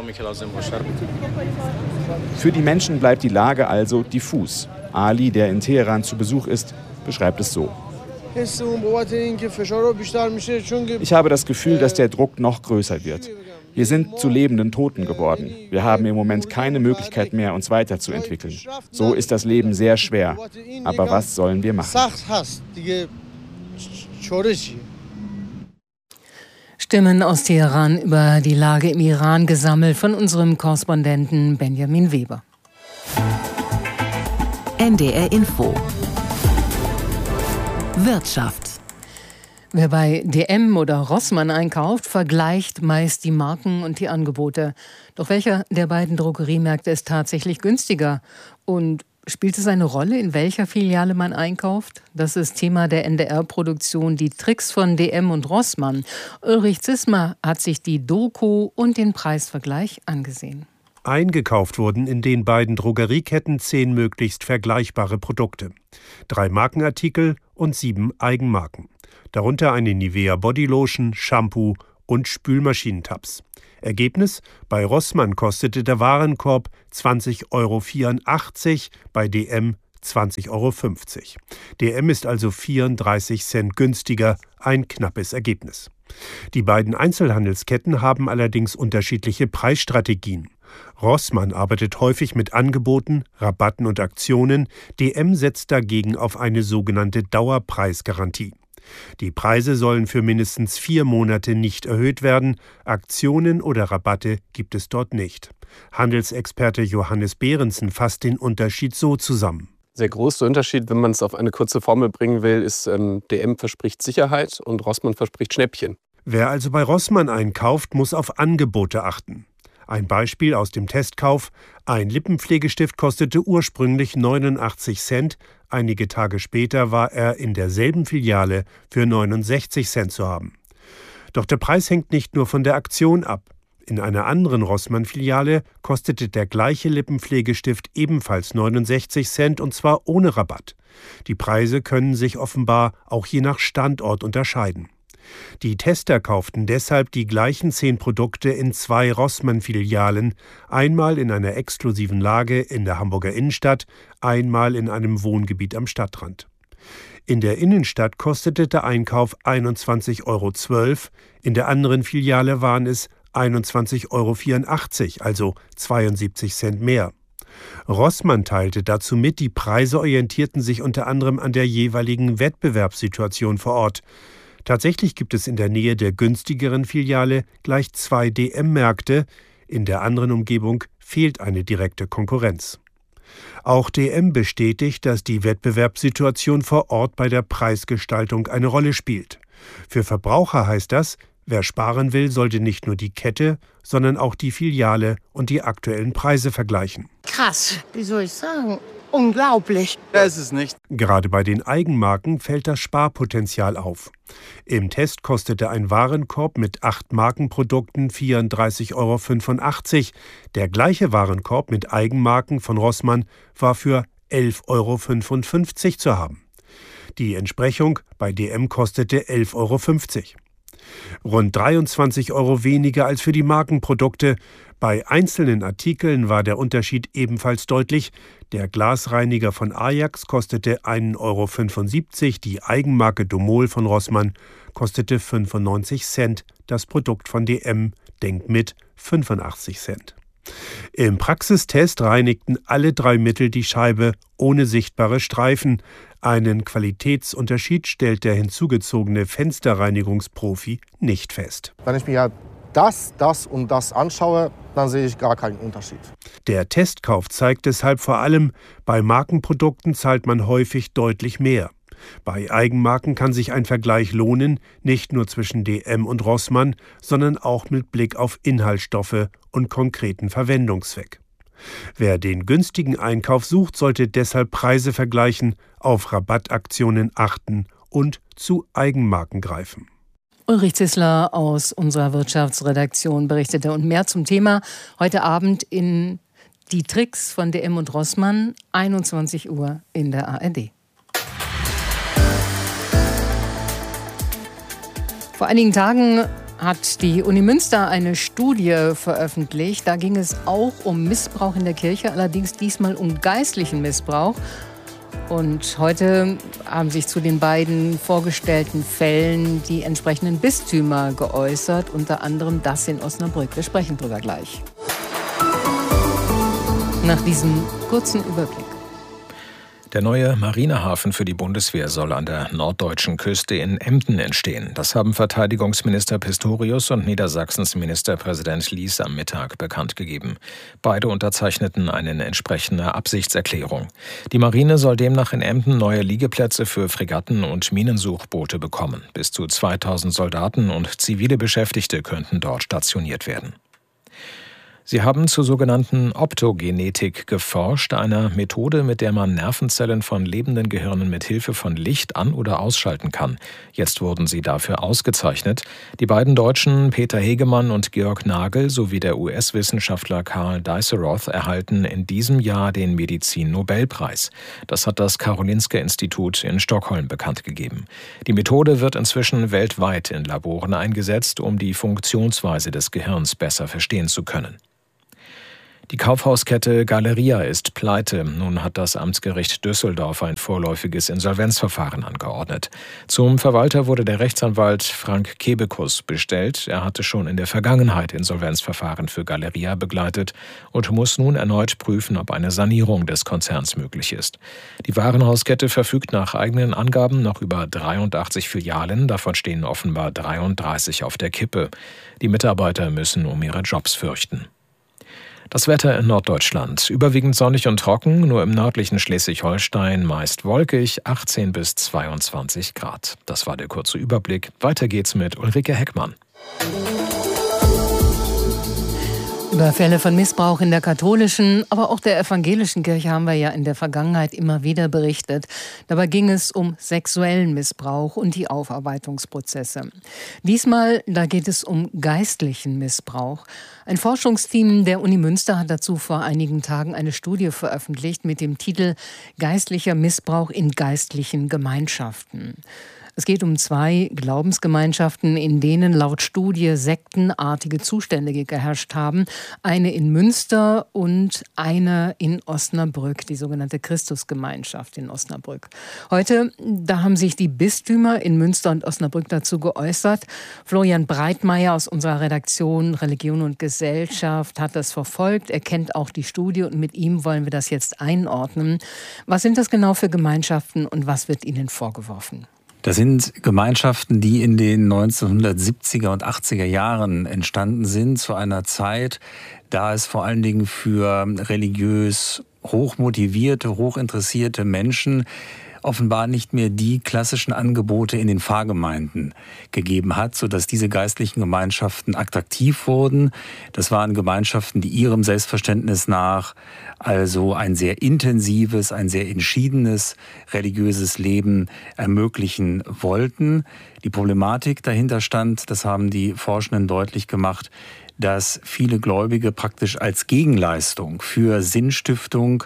Für die Menschen bleibt die Lage also diffus. Ali, der in Teheran zu Besuch ist, beschreibt es so. Ich habe das Gefühl, dass der Druck noch größer wird. Wir sind zu lebenden Toten geworden. Wir haben im Moment keine Möglichkeit mehr, uns weiterzuentwickeln. So ist das Leben sehr schwer. Aber was sollen wir machen? Stimmen aus Teheran über die Lage im Iran gesammelt von unserem Korrespondenten Benjamin Weber. NDR Info. Wirtschaft. Wer bei DM oder Rossmann einkauft, vergleicht meist die Marken und die Angebote. Doch welcher der beiden Drogeriemärkte ist tatsächlich günstiger? Und spielt es eine Rolle, in welcher Filiale man einkauft? Das ist Thema der NDR-Produktion Die Tricks von DM und Rossmann. Ulrich Zismer hat sich die Doku und den Preisvergleich angesehen. Eingekauft wurden in den beiden Drogerieketten 10 möglichst vergleichbare Produkte. 3 Markenartikel und 7 Eigenmarken. Darunter eine Nivea Bodylotion, Shampoo und Spülmaschinentabs. Ergebnis: Bei Rossmann kostete der Warenkorb 20,84 €, bei DM 20,50 €. DM ist also 34 Cent günstiger, ein knappes Ergebnis. Die beiden Einzelhandelsketten haben allerdings unterschiedliche Preisstrategien. Rossmann arbeitet häufig mit Angeboten, Rabatten und Aktionen, DM setzt dagegen auf eine sogenannte Dauerpreisgarantie. Die Preise sollen für mindestens 4 Monate nicht erhöht werden, Aktionen oder Rabatte gibt es dort nicht. Handelsexperte Johannes Behrensen fasst den Unterschied so zusammen. Der größte Unterschied, wenn man es auf eine kurze Formel bringen will, ist, DM verspricht Sicherheit und Rossmann verspricht Schnäppchen. Wer also bei Rossmann einkauft, muss auf Angebote achten. Ein Beispiel aus dem Testkauf: Ein Lippenpflegestift kostete ursprünglich 89 Cent, einige Tage später war er in derselben Filiale für 69 Cent zu haben. Doch der Preis hängt nicht nur von der Aktion ab. In einer anderen Rossmann-Filiale kostete der gleiche Lippenpflegestift ebenfalls 69 Cent und zwar ohne Rabatt. Die Preise können sich offenbar auch je nach Standort unterscheiden. Die Tester kauften deshalb die gleichen 10 Produkte in 2 Rossmann-Filialen, einmal in einer exklusiven Lage in der Hamburger Innenstadt, einmal in einem Wohngebiet am Stadtrand. In der Innenstadt kostete der Einkauf 21,12 €, in der anderen Filiale waren es 21,84 €, also 72 Cent mehr. Rossmann teilte dazu mit, die Preise orientierten sich unter anderem an der jeweiligen Wettbewerbssituation vor Ort. Tatsächlich gibt es in der Nähe der günstigeren Filiale gleich 2 DM-Märkte, in der anderen Umgebung fehlt eine direkte Konkurrenz. Auch DM bestätigt, dass die Wettbewerbssituation vor Ort bei der Preisgestaltung eine Rolle spielt. Für Verbraucher heißt das, wer sparen will, sollte nicht nur die Kette, sondern auch die Filiale und die aktuellen Preise vergleichen. Krass, wie soll ich sagen? Unglaublich. Ja, ist es nicht. Gerade bei den Eigenmarken fällt das Sparpotenzial auf. Im Test kostete ein Warenkorb mit 8 Markenprodukten 34,85 €. Der gleiche Warenkorb mit Eigenmarken von Rossmann war für 11,55 € zu haben. Die Entsprechung bei DM kostete 11,50 €. Rund 23 € weniger als für die Markenprodukte. Bei einzelnen Artikeln war der Unterschied ebenfalls deutlich. Der Glasreiniger von Ajax kostete 1,75 €, die Eigenmarke Domol von Rossmann kostete 95 Cent, das Produkt von DM Denk mit 85 Cent. Im Praxistest reinigten alle 3 Mittel die Scheibe ohne sichtbare Streifen. Einen Qualitätsunterschied stellt der hinzugezogene Fensterreinigungsprofi nicht fest. Wenn ich mir das und das anschaue, dann sehe ich gar keinen Unterschied. Der Testkauf zeigt deshalb vor allem, bei Markenprodukten zahlt man häufig deutlich mehr. Bei Eigenmarken kann sich ein Vergleich lohnen, nicht nur zwischen DM und Rossmann, sondern auch mit Blick auf Inhaltsstoffe und konkreten Verwendungszweck. Wer den günstigen Einkauf sucht, sollte deshalb Preise vergleichen, auf Rabattaktionen achten und zu Eigenmarken greifen. Ulrich Zisler aus unserer Wirtschaftsredaktion berichtete. Und mehr zum Thema heute Abend in Die Tricks von DM und Rossmann, 21 Uhr in der ARD. Vor einigen Tagen hat die Uni Münster eine Studie veröffentlicht. Da ging es auch um Missbrauch in der Kirche, allerdings diesmal um geistlichen Missbrauch. Und heute haben sich zu den beiden vorgestellten Fällen die entsprechenden Bistümer geäußert, unter anderem das in Osnabrück. Wir sprechen drüber gleich. Nach diesem kurzen Überblick. Der neue Marinehafen für die Bundeswehr soll an der norddeutschen Küste in Emden entstehen. Das haben Verteidigungsminister Pistorius und Niedersachsens Ministerpräsident Lies am Mittag bekannt gegeben. Beide unterzeichneten eine entsprechende Absichtserklärung. Die Marine soll demnach in Emden neue Liegeplätze für Fregatten und Minensuchboote bekommen. Bis zu 2000 Soldaten und zivile Beschäftigte könnten dort stationiert werden. Sie haben zur sogenannten Optogenetik geforscht, einer Methode, mit der man Nervenzellen von lebenden Gehirnen mit Hilfe von Licht an- oder ausschalten kann. Jetzt wurden sie dafür ausgezeichnet. Die beiden Deutschen Peter Hegemann und Georg Nagel sowie der US-Wissenschaftler Karl Diceroth erhalten in diesem Jahr den Medizin-Nobelpreis. Das hat das Karolinska-Institut in Stockholm bekannt gegeben. Die Methode wird inzwischen weltweit in Laboren eingesetzt, um die Funktionsweise des Gehirns besser verstehen zu können. Die Kaufhauskette Galeria ist pleite. Nun hat das Amtsgericht Düsseldorf ein vorläufiges Insolvenzverfahren angeordnet. Zum Verwalter wurde der Rechtsanwalt Frank Kebekus bestellt. Er hatte schon in der Vergangenheit Insolvenzverfahren für Galeria begleitet und muss nun erneut prüfen, ob eine Sanierung des Konzerns möglich ist. Die Warenhauskette verfügt nach eigenen Angaben noch über 83 Filialen. Davon stehen offenbar 33 auf der Kippe. Die Mitarbeiter müssen um ihre Jobs fürchten. Das Wetter in Norddeutschland. Überwiegend sonnig und trocken, nur im nördlichen Schleswig-Holstein meist wolkig, 18 bis 22 Grad. Das war der kurze Überblick. Weiter geht's mit Ulrike Heckmann. Über Fälle von Missbrauch in der katholischen, aber auch der evangelischen Kirche haben wir ja in der Vergangenheit immer wieder berichtet. Dabei ging es um sexuellen Missbrauch und die Aufarbeitungsprozesse. Diesmal, da geht es um geistlichen Missbrauch. Ein Forschungsteam der Uni Münster hat dazu vor einigen Tagen eine Studie veröffentlicht mit dem Titel Geistlicher Missbrauch in geistlichen Gemeinschaften. Es geht um 2 Glaubensgemeinschaften, in denen laut Studie sektenartige Zustände geherrscht haben. Eine in Münster und eine in Osnabrück, die sogenannte Christusgemeinschaft in Osnabrück. Heute, da haben sich die Bistümer in Münster und Osnabrück dazu geäußert. Florian Breitmeier aus unserer Redaktion Religion und Gesellschaft hat das verfolgt. Er kennt auch die Studie und mit ihm wollen wir das jetzt einordnen. Was sind das genau für Gemeinschaften und was wird ihnen vorgeworfen? Das sind Gemeinschaften, die in den 1970er und 80er Jahren entstanden sind, zu einer Zeit, da es vor allen Dingen für religiös hochmotivierte, hochinteressierte Menschen offenbar nicht mehr die klassischen Angebote in den Pfarrgemeinden gegeben hat, sodass diese geistlichen Gemeinschaften attraktiv wurden. Das waren Gemeinschaften, die ihrem Selbstverständnis nach also ein sehr intensives, ein sehr entschiedenes religiöses Leben ermöglichen wollten. Die Problematik dahinter stand, das haben die Forschenden deutlich gemacht, dass viele Gläubige praktisch als Gegenleistung für Sinnstiftung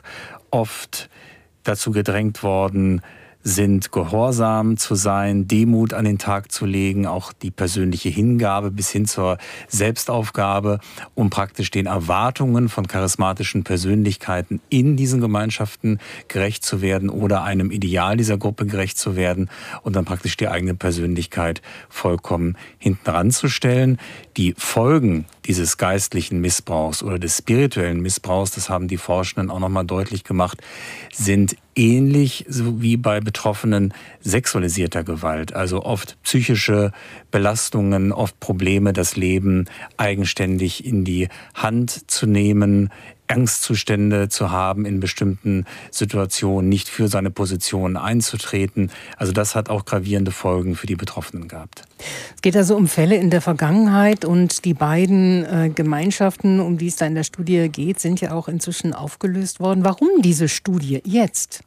oft dazu gedrängt worden sind, gehorsam zu sein, Demut an den Tag zu legen, auch die persönliche Hingabe bis hin zur Selbstaufgabe, um praktisch den Erwartungen von charismatischen Persönlichkeiten in diesen Gemeinschaften gerecht zu werden oder einem Ideal dieser Gruppe gerecht zu werden und dann praktisch die eigene Persönlichkeit vollkommen hinten ranzustellen. Die Folgen dieses geistlichen Missbrauchs oder des spirituellen Missbrauchs, das haben die Forschenden auch nochmal deutlich gemacht, sind ähnlich so wie bei Betroffenen sexualisierter Gewalt. Also oft psychische Belastungen, oft Probleme, das Leben eigenständig in die Hand zu nehmen, Angstzustände zu haben in bestimmten Situationen, nicht für seine Position einzutreten. Also das hat auch gravierende Folgen für die Betroffenen gehabt. Es geht also um Fälle in der Vergangenheit und die beiden Gemeinschaften, um die es da in der Studie geht, sind ja auch inzwischen aufgelöst worden. Warum diese Studie jetzt?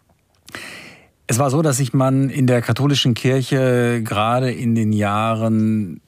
Es war so, dass sich man in der katholischen Kirche gerade in den Jahren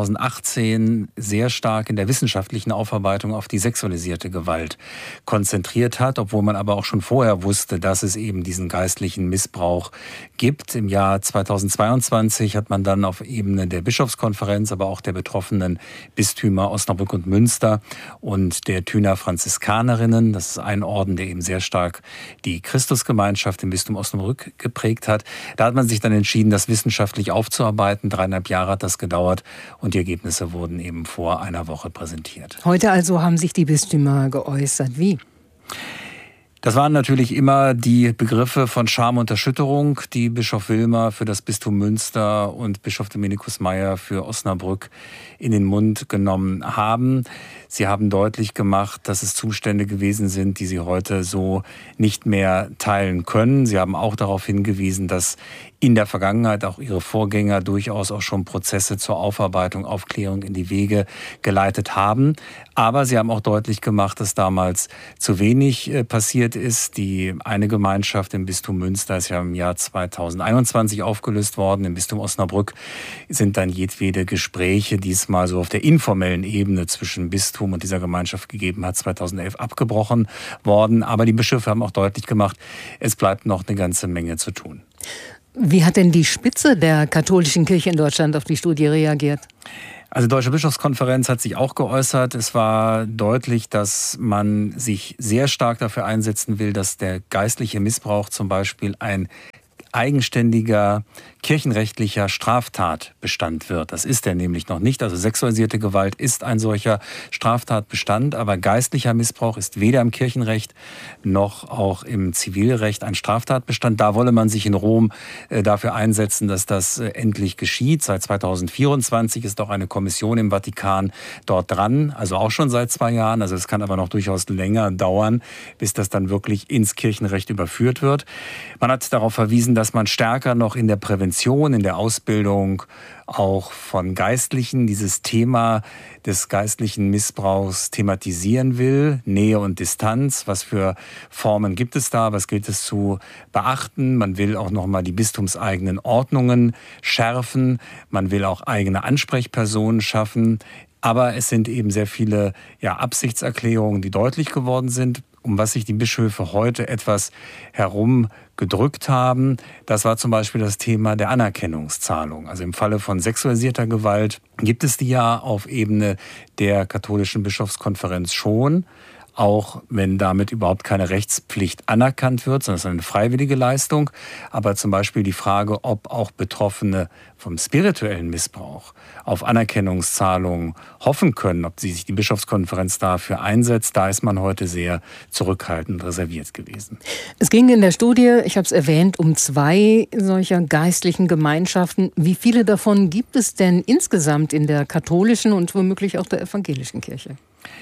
2018 sehr stark in der wissenschaftlichen Aufarbeitung auf die sexualisierte Gewalt konzentriert hat, obwohl man aber auch schon vorher wusste, dass es eben diesen geistlichen Missbrauch gibt. Im Jahr 2022 hat man dann auf Ebene der Bischofskonferenz, aber auch der betroffenen Bistümer Osnabrück und Münster und der Thuner Franziskanerinnen, das ist ein Orden, der eben sehr stark die Christusgemeinschaft im Bistum Osnabrück geprägt hat. Da hat man sich dann entschieden, das wissenschaftlich aufzuarbeiten. 3,5 Jahre hat das gedauert und die Ergebnisse wurden eben vor einer Woche präsentiert. Heute also haben sich die Bistümer geäußert. Wie? Das waren natürlich immer die Begriffe von Scham und Erschütterung, die Bischof Wilmer für das Bistum Münster und Bischof Dominikus Meyer für Osnabrück in den Mund genommen haben. Sie haben deutlich gemacht, dass es Zustände gewesen sind, die sie heute so nicht mehr teilen können. Sie haben auch darauf hingewiesen, dass in der Vergangenheit auch ihre Vorgänger durchaus auch schon Prozesse zur Aufarbeitung, Aufklärung in die Wege geleitet haben. Aber sie haben auch deutlich gemacht, dass damals zu wenig passiert ist. Die eine Gemeinschaft im Bistum Münster ist ja im Jahr 2021 aufgelöst worden. Im Bistum Osnabrück sind dann jedwede Gespräche, die es mal so auf der informellen Ebene zwischen Bistum und dieser Gemeinschaft gegeben hat, 2011 abgebrochen worden. Aber die Bischöfe haben auch deutlich gemacht, es bleibt noch eine ganze Menge zu tun. Wie hat denn die Spitze der katholischen Kirche in Deutschland auf die Studie reagiert? Also die Deutsche Bischofskonferenz hat sich auch geäußert. Es war deutlich, dass man sich sehr stark dafür einsetzen will, dass der geistliche Missbrauch zum Beispiel ein eigenständiger kirchenrechtlicher Straftatbestand wird. Das ist er nämlich noch nicht. Also sexualisierte Gewalt ist ein solcher Straftatbestand, aber geistlicher Missbrauch ist weder im Kirchenrecht noch auch im Zivilrecht ein Straftatbestand. Da wolle man sich in Rom dafür einsetzen, dass das endlich geschieht. Seit 2024 ist auch eine Kommission im Vatikan dort dran, also auch schon seit 2 Jahren. Also es kann aber noch durchaus länger dauern, bis das dann wirklich ins Kirchenrecht überführt wird. Man hat darauf verwiesen, dass man stärker noch in der Prävention, in der Ausbildung auch von Geistlichen dieses Thema des geistlichen Missbrauchs thematisieren will. Nähe und Distanz, was für Formen gibt es da, was gilt es zu beachten. Man will auch nochmal die bistumseigenen Ordnungen schärfen. Man will auch eigene Ansprechpersonen schaffen. Aber es sind eben sehr viele Absichtserklärungen, die deutlich geworden sind. Um was sich die Bischöfe heute etwas herumgedrückt haben, das war zum Beispiel das Thema der Anerkennungszahlung. Also im Falle von sexualisierter Gewalt gibt es die ja auf Ebene der katholischen Bischofskonferenz schon, auch wenn damit überhaupt keine Rechtspflicht anerkannt wird, sondern es ist eine freiwillige Leistung. Aber zum Beispiel die Frage, ob auch Betroffene vom spirituellen Missbrauch auf Anerkennungszahlungen hoffen können, ob sich die Bischofskonferenz dafür einsetzt, da ist man heute sehr zurückhaltend reserviert gewesen. Es ging in der Studie, ich habe es erwähnt, um 2 solcher geistlichen Gemeinschaften. Wie viele davon gibt es denn insgesamt in der katholischen und womöglich auch der evangelischen Kirche?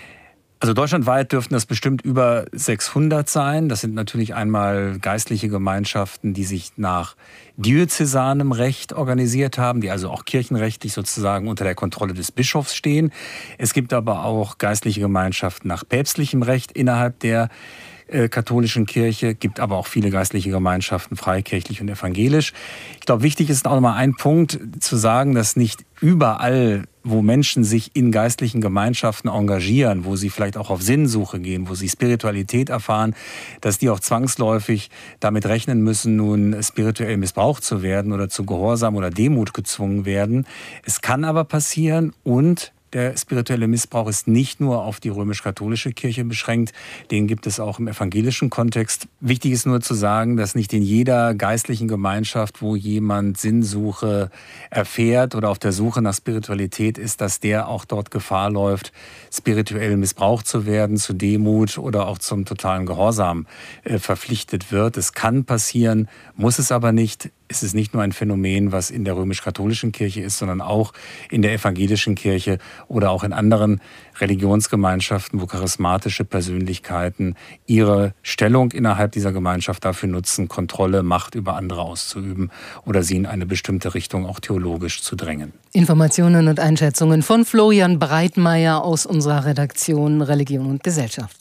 Also deutschlandweit dürften das bestimmt über 600 sein. Das sind natürlich einmal geistliche Gemeinschaften, die sich nach diözesanem Recht organisiert haben, die also auch kirchenrechtlich sozusagen unter der Kontrolle des Bischofs stehen. Es gibt aber auch geistliche Gemeinschaften nach päpstlichem Recht innerhalb der katholischen Kirche, gibt aber auch viele geistliche Gemeinschaften, freikirchlich und evangelisch. Ich glaube, wichtig ist auch noch mal ein Punkt zu sagen, dass nicht überall, wo Menschen sich in geistlichen Gemeinschaften engagieren, wo sie vielleicht auch auf Sinnsuche gehen, wo sie Spiritualität erfahren, dass die auch zwangsläufig damit rechnen müssen, nun spirituell missbraucht zu werden oder zu Gehorsam oder Demut gezwungen werden. Es kann aber passieren und der spirituelle Missbrauch ist nicht nur auf die römisch-katholische Kirche beschränkt, den gibt es auch im evangelischen Kontext. Wichtig ist nur zu sagen, dass nicht in jeder geistlichen Gemeinschaft, wo jemand Sinnsuche erfährt oder auf der Suche nach Spiritualität ist, dass der auch dort Gefahr läuft, spirituell missbraucht zu werden, zu Demut oder auch zum totalen Gehorsam verpflichtet wird. Es kann passieren, muss es aber nicht. Es ist nicht nur ein Phänomen, was in der römisch-katholischen Kirche ist, sondern auch in der evangelischen Kirche oder auch in anderen Religionsgemeinschaften, wo charismatische Persönlichkeiten ihre Stellung innerhalb dieser Gemeinschaft dafür nutzen, Kontrolle, Macht über andere auszuüben oder sie in eine bestimmte Richtung auch theologisch zu drängen. Informationen und Einschätzungen von Florian Breitmeier aus unserer Redaktion Religion und Gesellschaft.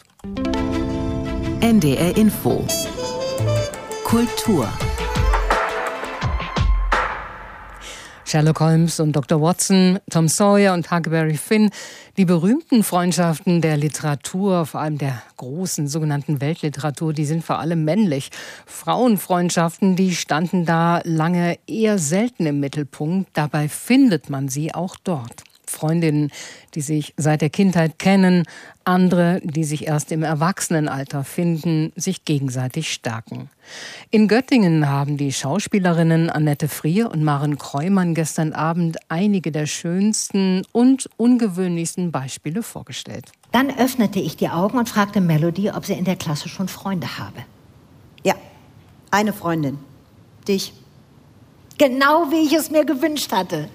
NDR Info. Kultur. Sherlock Holmes und Dr. Watson, Tom Sawyer und Huckleberry Finn, die berühmten Freundschaften der Literatur, vor allem der großen sogenannten Weltliteratur, die sind vor allem männlich. Frauenfreundschaften, die standen da lange eher selten im Mittelpunkt. Dabei findet man sie auch dort. Freundinnen, die sich seit der Kindheit kennen, andere, die sich erst im Erwachsenenalter finden, sich gegenseitig stärken. In Göttingen haben die Schauspielerinnen Annette Frier und Maren Kreumann gestern Abend einige der schönsten und ungewöhnlichsten Beispiele vorgestellt. Dann öffnete ich die Augen und fragte Melody, ob sie in der Klasse schon Freunde habe. Ja, eine Freundin. Dich. Genau wie ich es mir gewünscht hatte.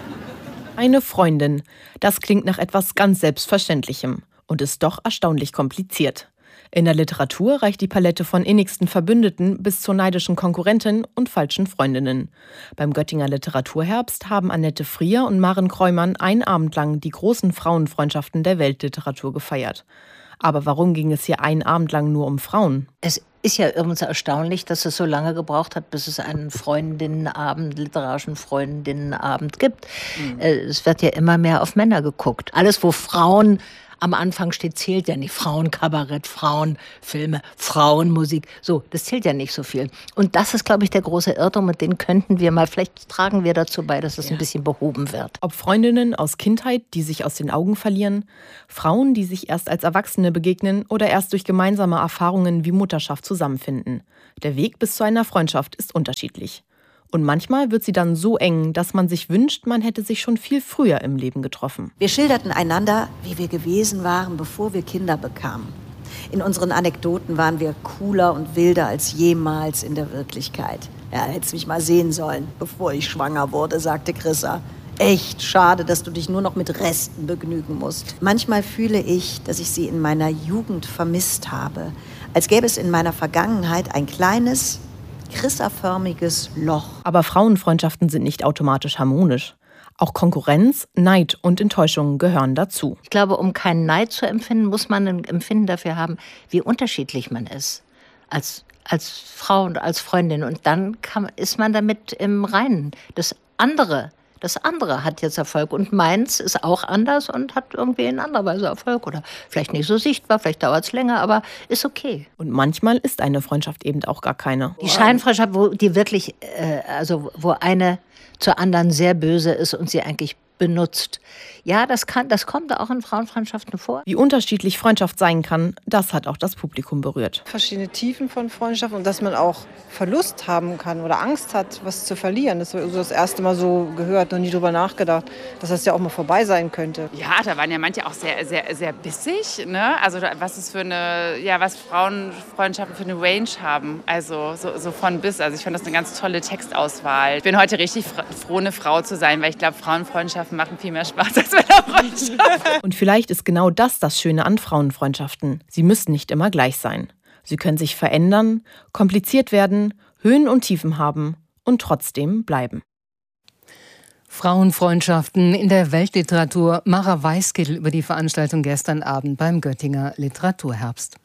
Eine Freundin. Das klingt nach etwas ganz Selbstverständlichem und ist doch erstaunlich kompliziert. In der Literatur reicht die Palette von innigsten Verbündeten bis zur neidischen Konkurrentin und falschen Freundinnen. Beim Göttinger Literaturherbst haben Annette Frier und Maren Kreumann einen Abend lang die großen Frauenfreundschaften der Weltliteratur gefeiert. Aber warum ging es hier einen Abend lang nur um Frauen? Es ist ja irgendwie so erstaunlich, dass es so lange gebraucht hat, bis es einen Freundinnenabend, literarischen Freundinnenabend gibt. Es wird ja immer mehr auf Männer geguckt. Alles, wo Frauen am Anfang steht, zählt ja nicht. Frauenkabarett, Frauenfilme, Frauenmusik. So, das zählt ja nicht so viel. Und das ist, glaube ich, der große Irrtum. Und den könnten wir mal, vielleicht tragen wir dazu bei, dass es ein bisschen behoben wird. Ob Freundinnen aus Kindheit, die sich aus den Augen verlieren, Frauen, die sich erst als Erwachsene begegnen oder erst durch gemeinsame Erfahrungen wie Mutterschaft zusammenfinden. Der Weg bis zu einer Freundschaft ist unterschiedlich. Und manchmal wird sie dann so eng, dass man sich wünscht, man hätte sich schon viel früher im Leben getroffen. Wir schilderten einander, wie wir gewesen waren, bevor wir Kinder bekamen. In unseren Anekdoten waren wir cooler und wilder als jemals in der Wirklichkeit. Ja, hättest mich mal sehen sollen, bevor ich schwanger wurde, sagte Chrissa. Echt schade, dass du dich nur noch mit Resten begnügen musst. Manchmal fühle ich, dass ich sie in meiner Jugend vermisst habe. Als gäbe es in meiner Vergangenheit ein kleines, Chrissa-förmiges Loch. Aber Frauenfreundschaften sind nicht automatisch harmonisch. Auch Konkurrenz, Neid und Enttäuschung gehören dazu. Ich glaube, um keinen Neid zu empfinden, muss man ein Empfinden dafür haben, wie unterschiedlich man ist. Als Frau und als Freundin. Und dann ist man damit im Reinen. Das andere hat jetzt Erfolg und meins ist auch anders und hat irgendwie in anderer Weise Erfolg oder vielleicht nicht so sichtbar, vielleicht dauert es länger, aber ist okay. Und manchmal ist eine Freundschaft eben auch gar keine. Die Scheinfreundschaft, wo die wirklich, wo eine zur anderen sehr böse ist und sie eigentlich benutzt. Ja, das kommt auch in Frauenfreundschaften vor. Wie unterschiedlich Freundschaft sein kann, das hat auch das Publikum berührt. Verschiedene Tiefen von Freundschaft und dass man auch Verlust haben kann oder Angst hat, was zu verlieren. Das habe ich das erste Mal so gehört, noch nie drüber nachgedacht, dass das ja auch mal vorbei sein könnte. Ja, da waren ja manche auch sehr, sehr, sehr bissig, ne? Also was es was Frauenfreundschaften für eine Range haben. Also so von bis. Also ich fand das eine ganz tolle Textauswahl. Ich bin heute richtig froh, eine Frau zu sein, weil ich glaube, Frauenfreundschaften machen viel mehr Spaß als Männerfreundschaften. Und vielleicht ist genau das Schöne an Frauenfreundschaften. Sie müssen nicht immer gleich sein. Sie können sich verändern, kompliziert werden, Höhen und Tiefen haben und trotzdem bleiben. Frauenfreundschaften in der Weltliteratur. Mara Weiskittel über die Veranstaltung gestern Abend beim Göttinger Literaturherbst.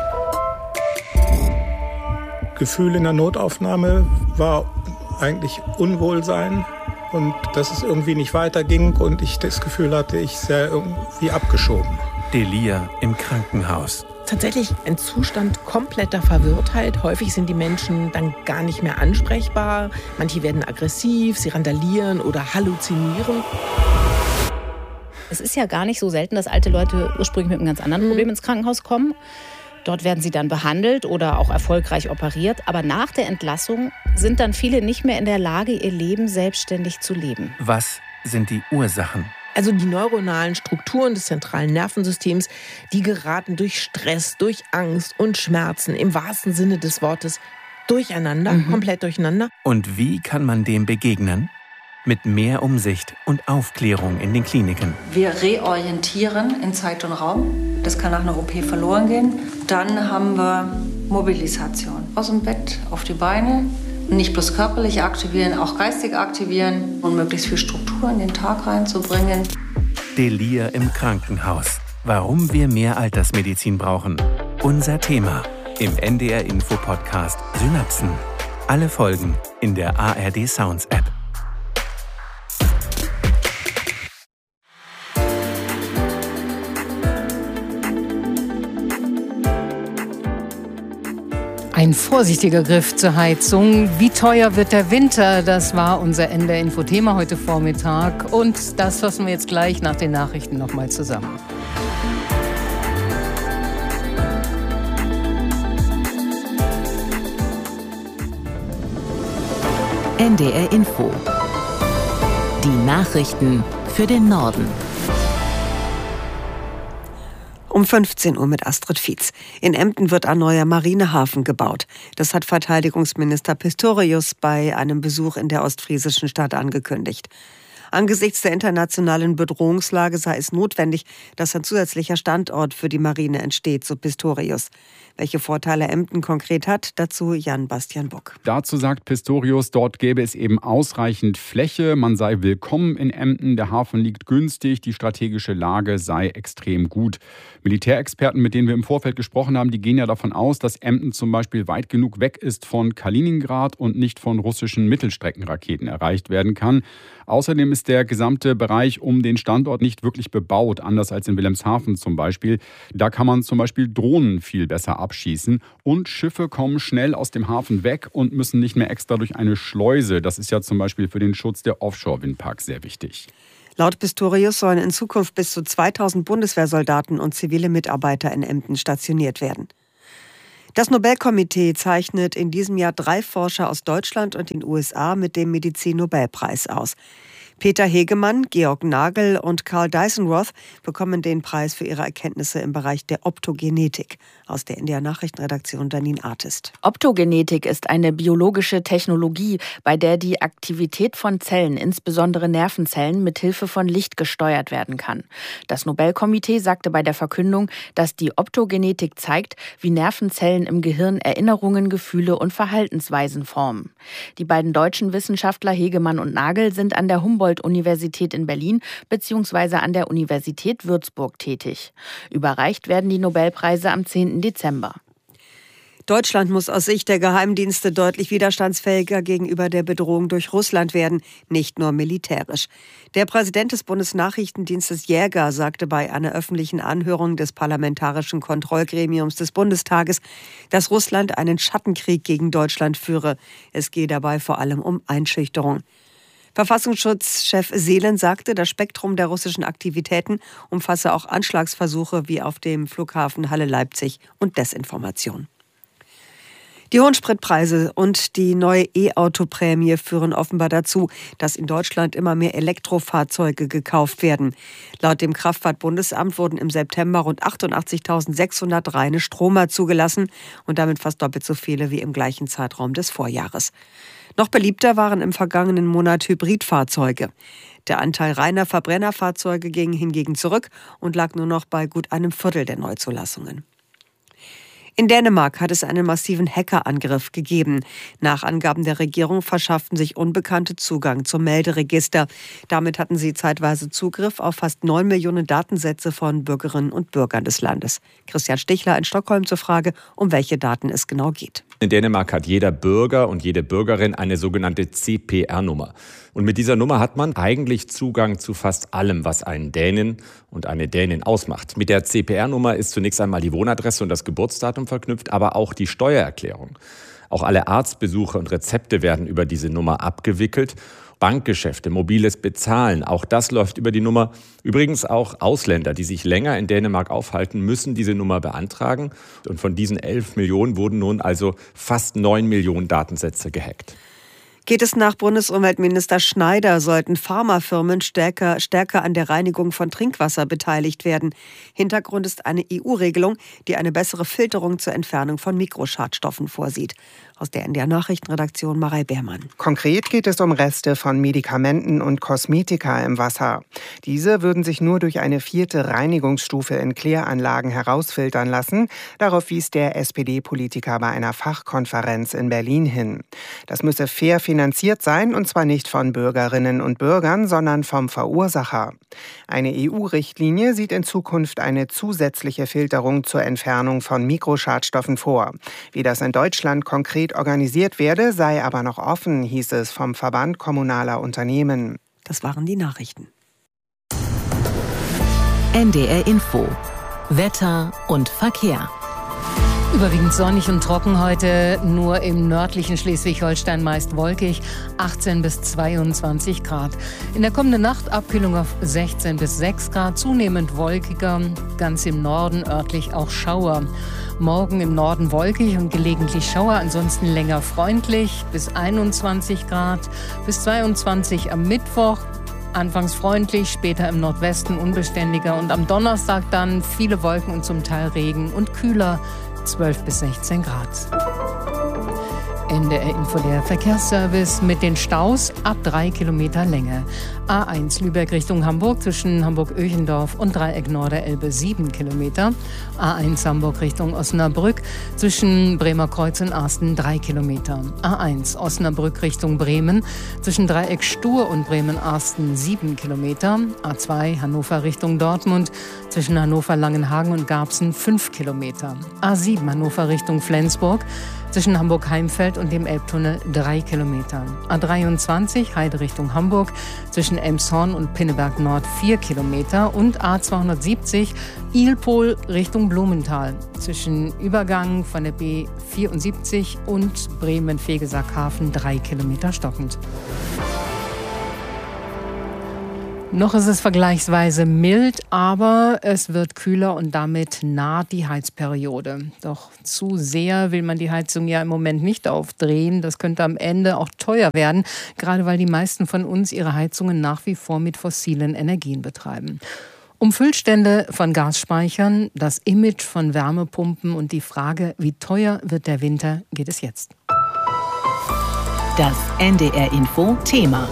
Gefühl in der Notaufnahme war eigentlich Unwohlsein. Und dass es irgendwie nicht weiterging und ich das Gefühl hatte, ich sei irgendwie abgeschoben. Delir im Krankenhaus. Tatsächlich ein Zustand kompletter Verwirrtheit. Häufig sind die Menschen dann gar nicht mehr ansprechbar. Manche werden aggressiv, sie randalieren oder halluzinieren. Es ist ja gar nicht so selten, dass alte Leute ursprünglich mit einem ganz anderen Problem ins Krankenhaus kommen. Dort werden sie dann behandelt oder auch erfolgreich operiert. Aber nach der Entlassung sind dann viele nicht mehr in der Lage, ihr Leben selbstständig zu leben. Was sind die Ursachen? Also die neuronalen Strukturen des zentralen Nervensystems, die geraten durch Stress, durch Angst und Schmerzen im wahrsten Sinne des Wortes durcheinander, komplett durcheinander. Und wie kann man dem begegnen? Mit mehr Umsicht und Aufklärung in den Kliniken. Wir reorientieren in Zeit und Raum. Das kann nach einer OP verloren gehen. Dann haben wir Mobilisation. Aus dem Bett auf die Beine. Nicht bloß körperlich aktivieren, auch geistig aktivieren und möglichst viel Struktur in den Tag reinzubringen. Delir im Krankenhaus. Warum wir mehr Altersmedizin brauchen. Unser Thema im NDR-Info-Podcast Synapsen. Alle Folgen in der ARD Sounds App. Ein vorsichtiger Griff zur Heizung. Wie teuer wird der Winter? Das war unser NDR-Info-Thema heute Vormittag. Und das fassen wir jetzt gleich nach den Nachrichten nochmal zusammen. NDR Info. Die Nachrichten für den Norden. Um Um 15 Uhr mit Astrid Fietz. In Emden wird ein neuer Marinehafen gebaut. Das hat Verteidigungsminister Pistorius bei einem Besuch in der ostfriesischen Stadt angekündigt. Angesichts der internationalen Bedrohungslage sei es notwendig, dass ein zusätzlicher Standort für die Marine entsteht, so Pistorius. Welche Vorteile Emden konkret hat, dazu Jan-Bastian Buck. Dazu sagt Pistorius, dort gäbe es eben ausreichend Fläche, man sei willkommen in Emden, der Hafen liegt günstig, die strategische Lage sei extrem gut. Militärexperten, mit denen wir im Vorfeld gesprochen haben, die gehen ja davon aus, dass Emden zum Beispiel weit genug weg ist von Kaliningrad und nicht von russischen Mittelstreckenraketen erreicht werden kann. Außerdem ist der gesamte Bereich um den Standort nicht wirklich bebaut, anders als in Wilhelmshaven zum Beispiel. Da kann man zum Beispiel Drohnen viel besser abschießen und Schiffe kommen schnell aus dem Hafen weg und müssen nicht mehr extra durch eine Schleuse. Das ist ja zum Beispiel für den Schutz der Offshore-Windparks sehr wichtig. Laut Pistorius sollen in Zukunft bis zu 2000 Bundeswehrsoldaten und zivile Mitarbeiter in Emden stationiert werden. Das Nobelkomitee zeichnet in diesem Jahr 3 Forscher aus Deutschland und den USA mit dem Medizin-Nobelpreis aus. Peter Hegemann, Georg Nagel und Carl Dyson-Roth bekommen den Preis für ihre Erkenntnisse im Bereich der Optogenetik. Aus der NDR-Nachrichtenredaktion Janine Artist. Optogenetik ist eine biologische Technologie, bei der die Aktivität von Zellen, insbesondere Nervenzellen, mit Hilfe von Licht gesteuert werden kann. Das Nobelkomitee sagte bei der Verkündung, dass die Optogenetik zeigt, wie Nervenzellen im Gehirn Erinnerungen, Gefühle und Verhaltensweisen formen. Die beiden deutschen Wissenschaftler Hegemann und Nagel sind an der Humboldt-Universität in Berlin bzw. an der Universität Würzburg tätig. Überreicht werden die Nobelpreise am 10. Dezember. Deutschland muss aus Sicht der Geheimdienste deutlich widerstandsfähiger gegenüber der Bedrohung durch Russland werden, nicht nur militärisch. Der Präsident des Bundesnachrichtendienstes Jäger sagte bei einer öffentlichen Anhörung des Parlamentarischen Kontrollgremiums des Bundestages, dass Russland einen Schattenkrieg gegen Deutschland führe. Es gehe dabei vor allem um Einschüchterung. Verfassungsschutzchef Seelen sagte, das Spektrum der russischen Aktivitäten umfasse auch Anschlagsversuche wie auf dem Flughafen Halle-Leipzig und Desinformation. Die hohen Spritpreise und die neue E-Auto-Prämie führen offenbar dazu, dass in Deutschland immer mehr Elektrofahrzeuge gekauft werden. Laut dem Kraftfahrtbundesamt wurden im September rund 88.600 reine Stromer zugelassen und damit fast doppelt so viele wie im gleichen Zeitraum des Vorjahres. Noch beliebter waren im vergangenen Monat Hybridfahrzeuge. Der Anteil reiner Verbrennerfahrzeuge ging hingegen zurück und lag nur noch bei gut einem Viertel der Neuzulassungen. In Dänemark hat es einen massiven Hackerangriff gegeben. Nach Angaben der Regierung verschafften sich Unbekannte Zugang zum Melderegister. Damit hatten sie zeitweise Zugriff auf fast 9 Millionen Datensätze von Bürgerinnen und Bürgern des Landes. Christian Stichler in Stockholm zur Frage, um welche Daten es genau geht. In Dänemark hat jeder Bürger und jede Bürgerin eine sogenannte CPR-Nummer. Und mit dieser Nummer hat man eigentlich Zugang zu fast allem, was einen Dänen und eine Dänin ausmacht. Mit der CPR-Nummer ist zunächst einmal die Wohnadresse und das Geburtsdatum verknüpft, aber auch die Steuererklärung. Auch alle Arztbesuche und Rezepte werden über diese Nummer abgewickelt. Bankgeschäfte, mobiles Bezahlen, auch das läuft über die Nummer. Übrigens auch Ausländer, die sich länger in Dänemark aufhalten, müssen diese Nummer beantragen. Und von diesen 11 Millionen wurden nun also fast 9 Millionen Datensätze gehackt. Geht es nach Bundesumweltminister Schneider, sollten Pharmafirmen stärker an der Reinigung von Trinkwasser beteiligt werden. Hintergrund ist eine EU-Regelung, die eine bessere Filterung zur Entfernung von Mikroschadstoffen vorsieht. Aus der NDR-Nachrichtenredaktion Marei Beermann. Konkret geht es um Reste von Medikamenten und Kosmetika im Wasser. Diese würden sich nur durch eine 4. Reinigungsstufe in Kläranlagen herausfiltern lassen. Darauf wies der SPD-Politiker bei einer Fachkonferenz in Berlin hin. Das müsse fair finanziert sein, und zwar nicht von Bürgerinnen und Bürgern, sondern vom Verursacher. Eine EU-Richtlinie sieht in Zukunft eine zusätzliche Filterung zur Entfernung von Mikroschadstoffen vor. Wie das in Deutschland konkret organisiert werde, sei aber noch offen, hieß es vom Verband kommunaler Unternehmen. Das waren die Nachrichten. NDR Info. Wetter und Verkehr. Überwiegend sonnig und trocken heute, nur im nördlichen Schleswig-Holstein meist wolkig, 18 bis 22 Grad. In der kommenden Nacht Abkühlung auf 16 bis 6 Grad, zunehmend wolkiger, ganz im Norden örtlich auch Schauer. Morgen im Norden wolkig und gelegentlich Schauer, ansonsten länger freundlich bis 21 Grad, bis 22 am Mittwoch. Anfangs freundlich, später im Nordwesten unbeständiger und am Donnerstag dann viele Wolken und zum Teil Regen und kühler, 12 bis 16 Grad. NDR Info, der Verkehrsservice mit den Staus ab 3 Kilometer Länge. A1 Lübeck Richtung Hamburg zwischen Hamburg-Öchendorf und Dreieck Norderelbe 7 Kilometer. A1 Hamburg Richtung Osnabrück zwischen Bremer Kreuz und Arsten 3 Kilometer. A1 Osnabrück Richtung Bremen zwischen Dreieck Stur und Bremen-Arsten 7 Kilometer. A2 Hannover Richtung Dortmund zwischen Hannover-Langenhagen und Garbsen 5 Kilometer. A7 Hannover Richtung Flensburg zwischen Hamburg-Heimfeld und dem Elbtunnel 3 Kilometer. A23 Heide Richtung Hamburg zwischen Elmshorn und Pinneberg Nord 4 Kilometer. Und A270 Ilpol Richtung Blumenthal zwischen Übergang von der B74 und Bremen-Vegesackhafen 3 Kilometer stockend. Noch ist es vergleichsweise mild, aber es wird kühler und damit naht die Heizperiode. Doch zu sehr will man die Heizung ja im Moment nicht aufdrehen. Das könnte am Ende auch teuer werden, gerade weil die meisten von uns ihre Heizungen nach wie vor mit fossilen Energien betreiben. Um Füllstände von Gasspeichern, das Image von Wärmepumpen und die Frage, wie teuer wird der Winter, geht es jetzt. Das NDR Info Thema.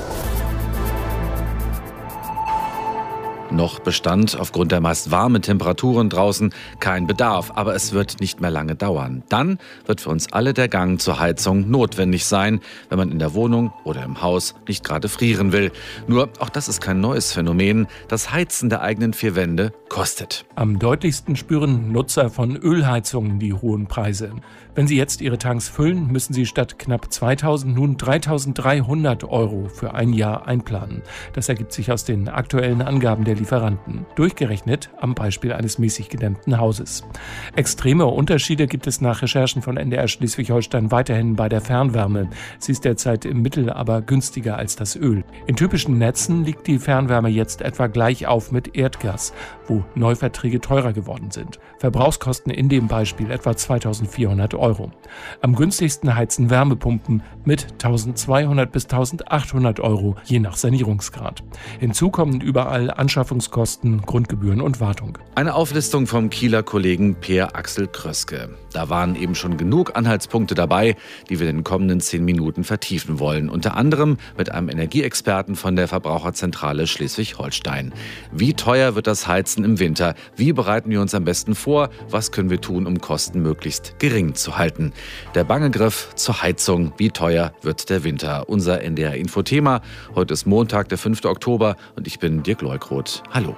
Noch bestand aufgrund der meist warmen Temperaturen draußen kein Bedarf, aber es wird nicht mehr lange dauern. Dann wird für uns alle der Gang zur Heizung notwendig sein, wenn man in der Wohnung oder im Haus nicht gerade frieren will. Nur, auch das ist kein neues Phänomen, das Heizen der eigenen vier Wände kostet. Am deutlichsten spüren Nutzer von Ölheizungen die hohen Preise. Wenn sie jetzt ihre Tanks füllen, müssen sie statt knapp 2.000 nun 3.300 € für ein Jahr einplanen. Das ergibt sich aus den aktuellen Angaben der Lieferanten, durchgerechnet am Beispiel eines mäßig gedämmten Hauses. Extreme Unterschiede gibt es nach Recherchen von NDR Schleswig-Holstein weiterhin bei der Fernwärme. Sie ist derzeit im Mittel aber günstiger als das Öl. In typischen Netzen liegt die Fernwärme jetzt etwa gleich auf mit Erdgas, wo Neuverträge teurer geworden sind. Verbrauchskosten in dem Beispiel etwa 2.400 €. Am günstigsten heizen Wärmepumpen mit 1.200 bis 1.800 €, je nach Sanierungsgrad. Hinzu kommen überall Anschaffungskosten, Grundgebühren und Wartung. Eine Auflistung vom Kieler Kollegen Per Axel Kröske. Da waren eben schon genug Anhaltspunkte dabei, die wir in den kommenden 10 Minuten vertiefen wollen. Unter anderem mit einem Energieexperten von der Verbraucherzentrale Schleswig-Holstein. Wie teuer wird das Heizen im Winter? Wie bereiten wir uns am besten vor? Was können wir tun, um Kosten möglichst gering zu halten? Der bange Griff zur Heizung. Wie teuer wird der Winter? Unser NDR-Info-Thema. Heute ist Montag, der 5. Oktober und ich bin Dirk Leukroth. Hallo.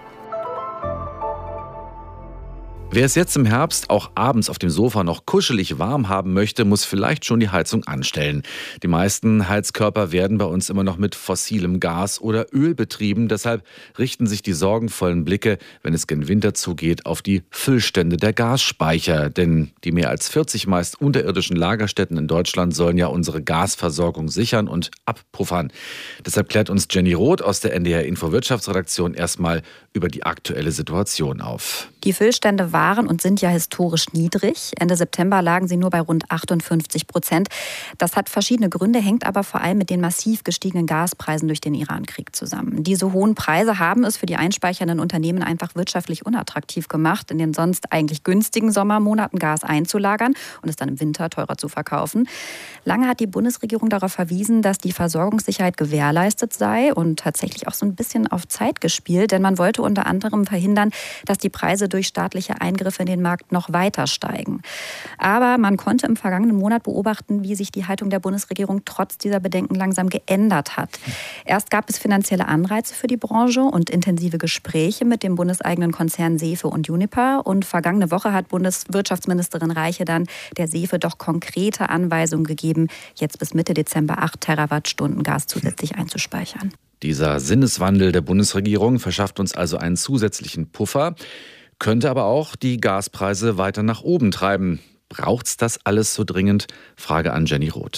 Wer es jetzt im Herbst auch abends auf dem Sofa noch kuschelig warm haben möchte, muss vielleicht schon die Heizung anstellen. Die meisten Heizkörper werden bei uns immer noch mit fossilem Gas oder Öl betrieben. Deshalb richten sich die sorgenvollen Blicke, wenn es gen Winter zugeht, auf die Füllstände der Gasspeicher. Denn die mehr als 40 meist unterirdischen Lagerstätten in Deutschland sollen ja unsere Gasversorgung sichern und abpuffern. Deshalb klärt uns Jenny Roth aus der NDR Info Wirtschaftsredaktion erstmal über die aktuelle Situation auf. Die Füllstände waren und sind ja historisch niedrig. Ende September lagen sie nur bei rund 58%. Das hat verschiedene Gründe, hängt aber vor allem mit den massiv gestiegenen Gaspreisen durch den Irankrieg zusammen. Diese hohen Preise haben es für die einspeichernden Unternehmen einfach wirtschaftlich unattraktiv gemacht, in den sonst eigentlich günstigen Sommermonaten Gas einzulagern und es dann im Winter teurer zu verkaufen. Lange hat die Bundesregierung darauf verwiesen, dass die Versorgungssicherheit gewährleistet sei und tatsächlich auch so ein bisschen auf Zeit gespielt, denn man wollte unter anderem verhindern, dass die Preise durch staatliche Eingriffe in den Markt noch weiter steigen. Aber man konnte im vergangenen Monat beobachten, wie sich die Haltung der Bundesregierung trotz dieser Bedenken langsam geändert hat. Erst gab es finanzielle Anreize für die Branche und intensive Gespräche mit dem bundeseigenen Konzern SEFE und Uniper. Und vergangene Woche hat Bundeswirtschaftsministerin Reiche dann der SEFE doch konkrete Anweisungen gegeben, jetzt bis Mitte Dezember 8 Terawattstunden Gas zusätzlich einzuspeichern. Dieser Sinneswandel der Bundesregierung verschafft uns also einen zusätzlichen Puffer, könnte aber auch die Gaspreise weiter nach oben treiben. Braucht's das alles so dringend? Frage an Jenny Roth.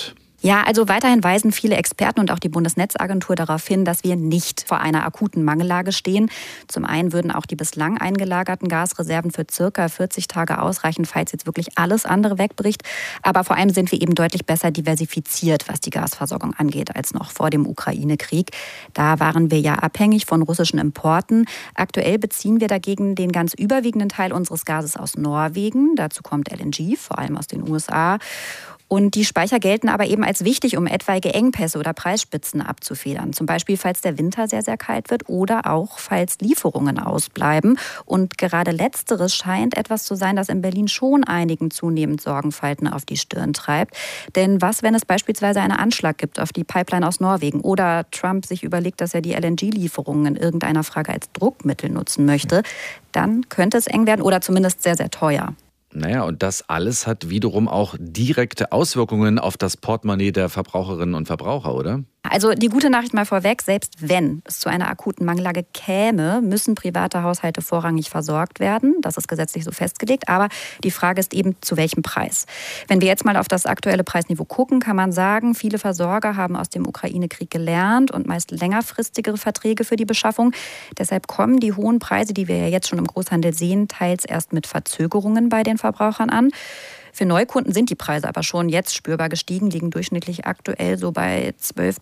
Ja, also weiterhin weisen viele Experten und auch die Bundesnetzagentur darauf hin, dass wir nicht vor einer akuten Mangellage stehen. Zum einen würden auch die bislang eingelagerten Gasreserven für circa 40 Tage ausreichen, falls jetzt wirklich alles andere wegbricht. Aber vor allem sind wir eben deutlich besser diversifiziert, was die Gasversorgung angeht, als noch vor dem Ukraine-Krieg. Da waren wir ja abhängig von russischen Importen. Aktuell beziehen wir dagegen den ganz überwiegenden Teil unseres Gases aus Norwegen. Dazu kommt LNG, vor allem aus den USA. Und die Speicher gelten aber eben als wichtig, um etwaige Engpässe oder Preisspitzen abzufedern. Zum Beispiel, falls der Winter sehr, sehr kalt wird oder auch, falls Lieferungen ausbleiben. Und gerade Letzteres scheint etwas zu sein, das in Berlin schon einigen zunehmend Sorgenfalten auf die Stirn treibt. Denn was, wenn es beispielsweise einen Anschlag gibt auf die Pipeline aus Norwegen oder Trump sich überlegt, dass er die LNG-Lieferungen in irgendeiner Frage als Druckmittel nutzen möchte, dann könnte es eng werden oder zumindest sehr, sehr teuer. Naja, und das alles hat wiederum auch direkte Auswirkungen auf das Portemonnaie der Verbraucherinnen und Verbraucher, oder? Also die gute Nachricht mal vorweg, selbst wenn es zu einer akuten Mangellage käme, müssen private Haushalte vorrangig versorgt werden. Das ist gesetzlich so festgelegt. Aber die Frage ist eben, zu welchem Preis? Wenn wir jetzt mal auf das aktuelle Preisniveau gucken, kann man sagen, viele Versorger haben aus dem Ukraine-Krieg gelernt und meist längerfristigere Verträge für die Beschaffung. Deshalb kommen die hohen Preise, die wir ja jetzt schon im Großhandel sehen, teils erst mit Verzögerungen bei den Verbrauchern an. Für Neukunden sind die Preise aber schon jetzt spürbar gestiegen, liegen durchschnittlich aktuell so bei 12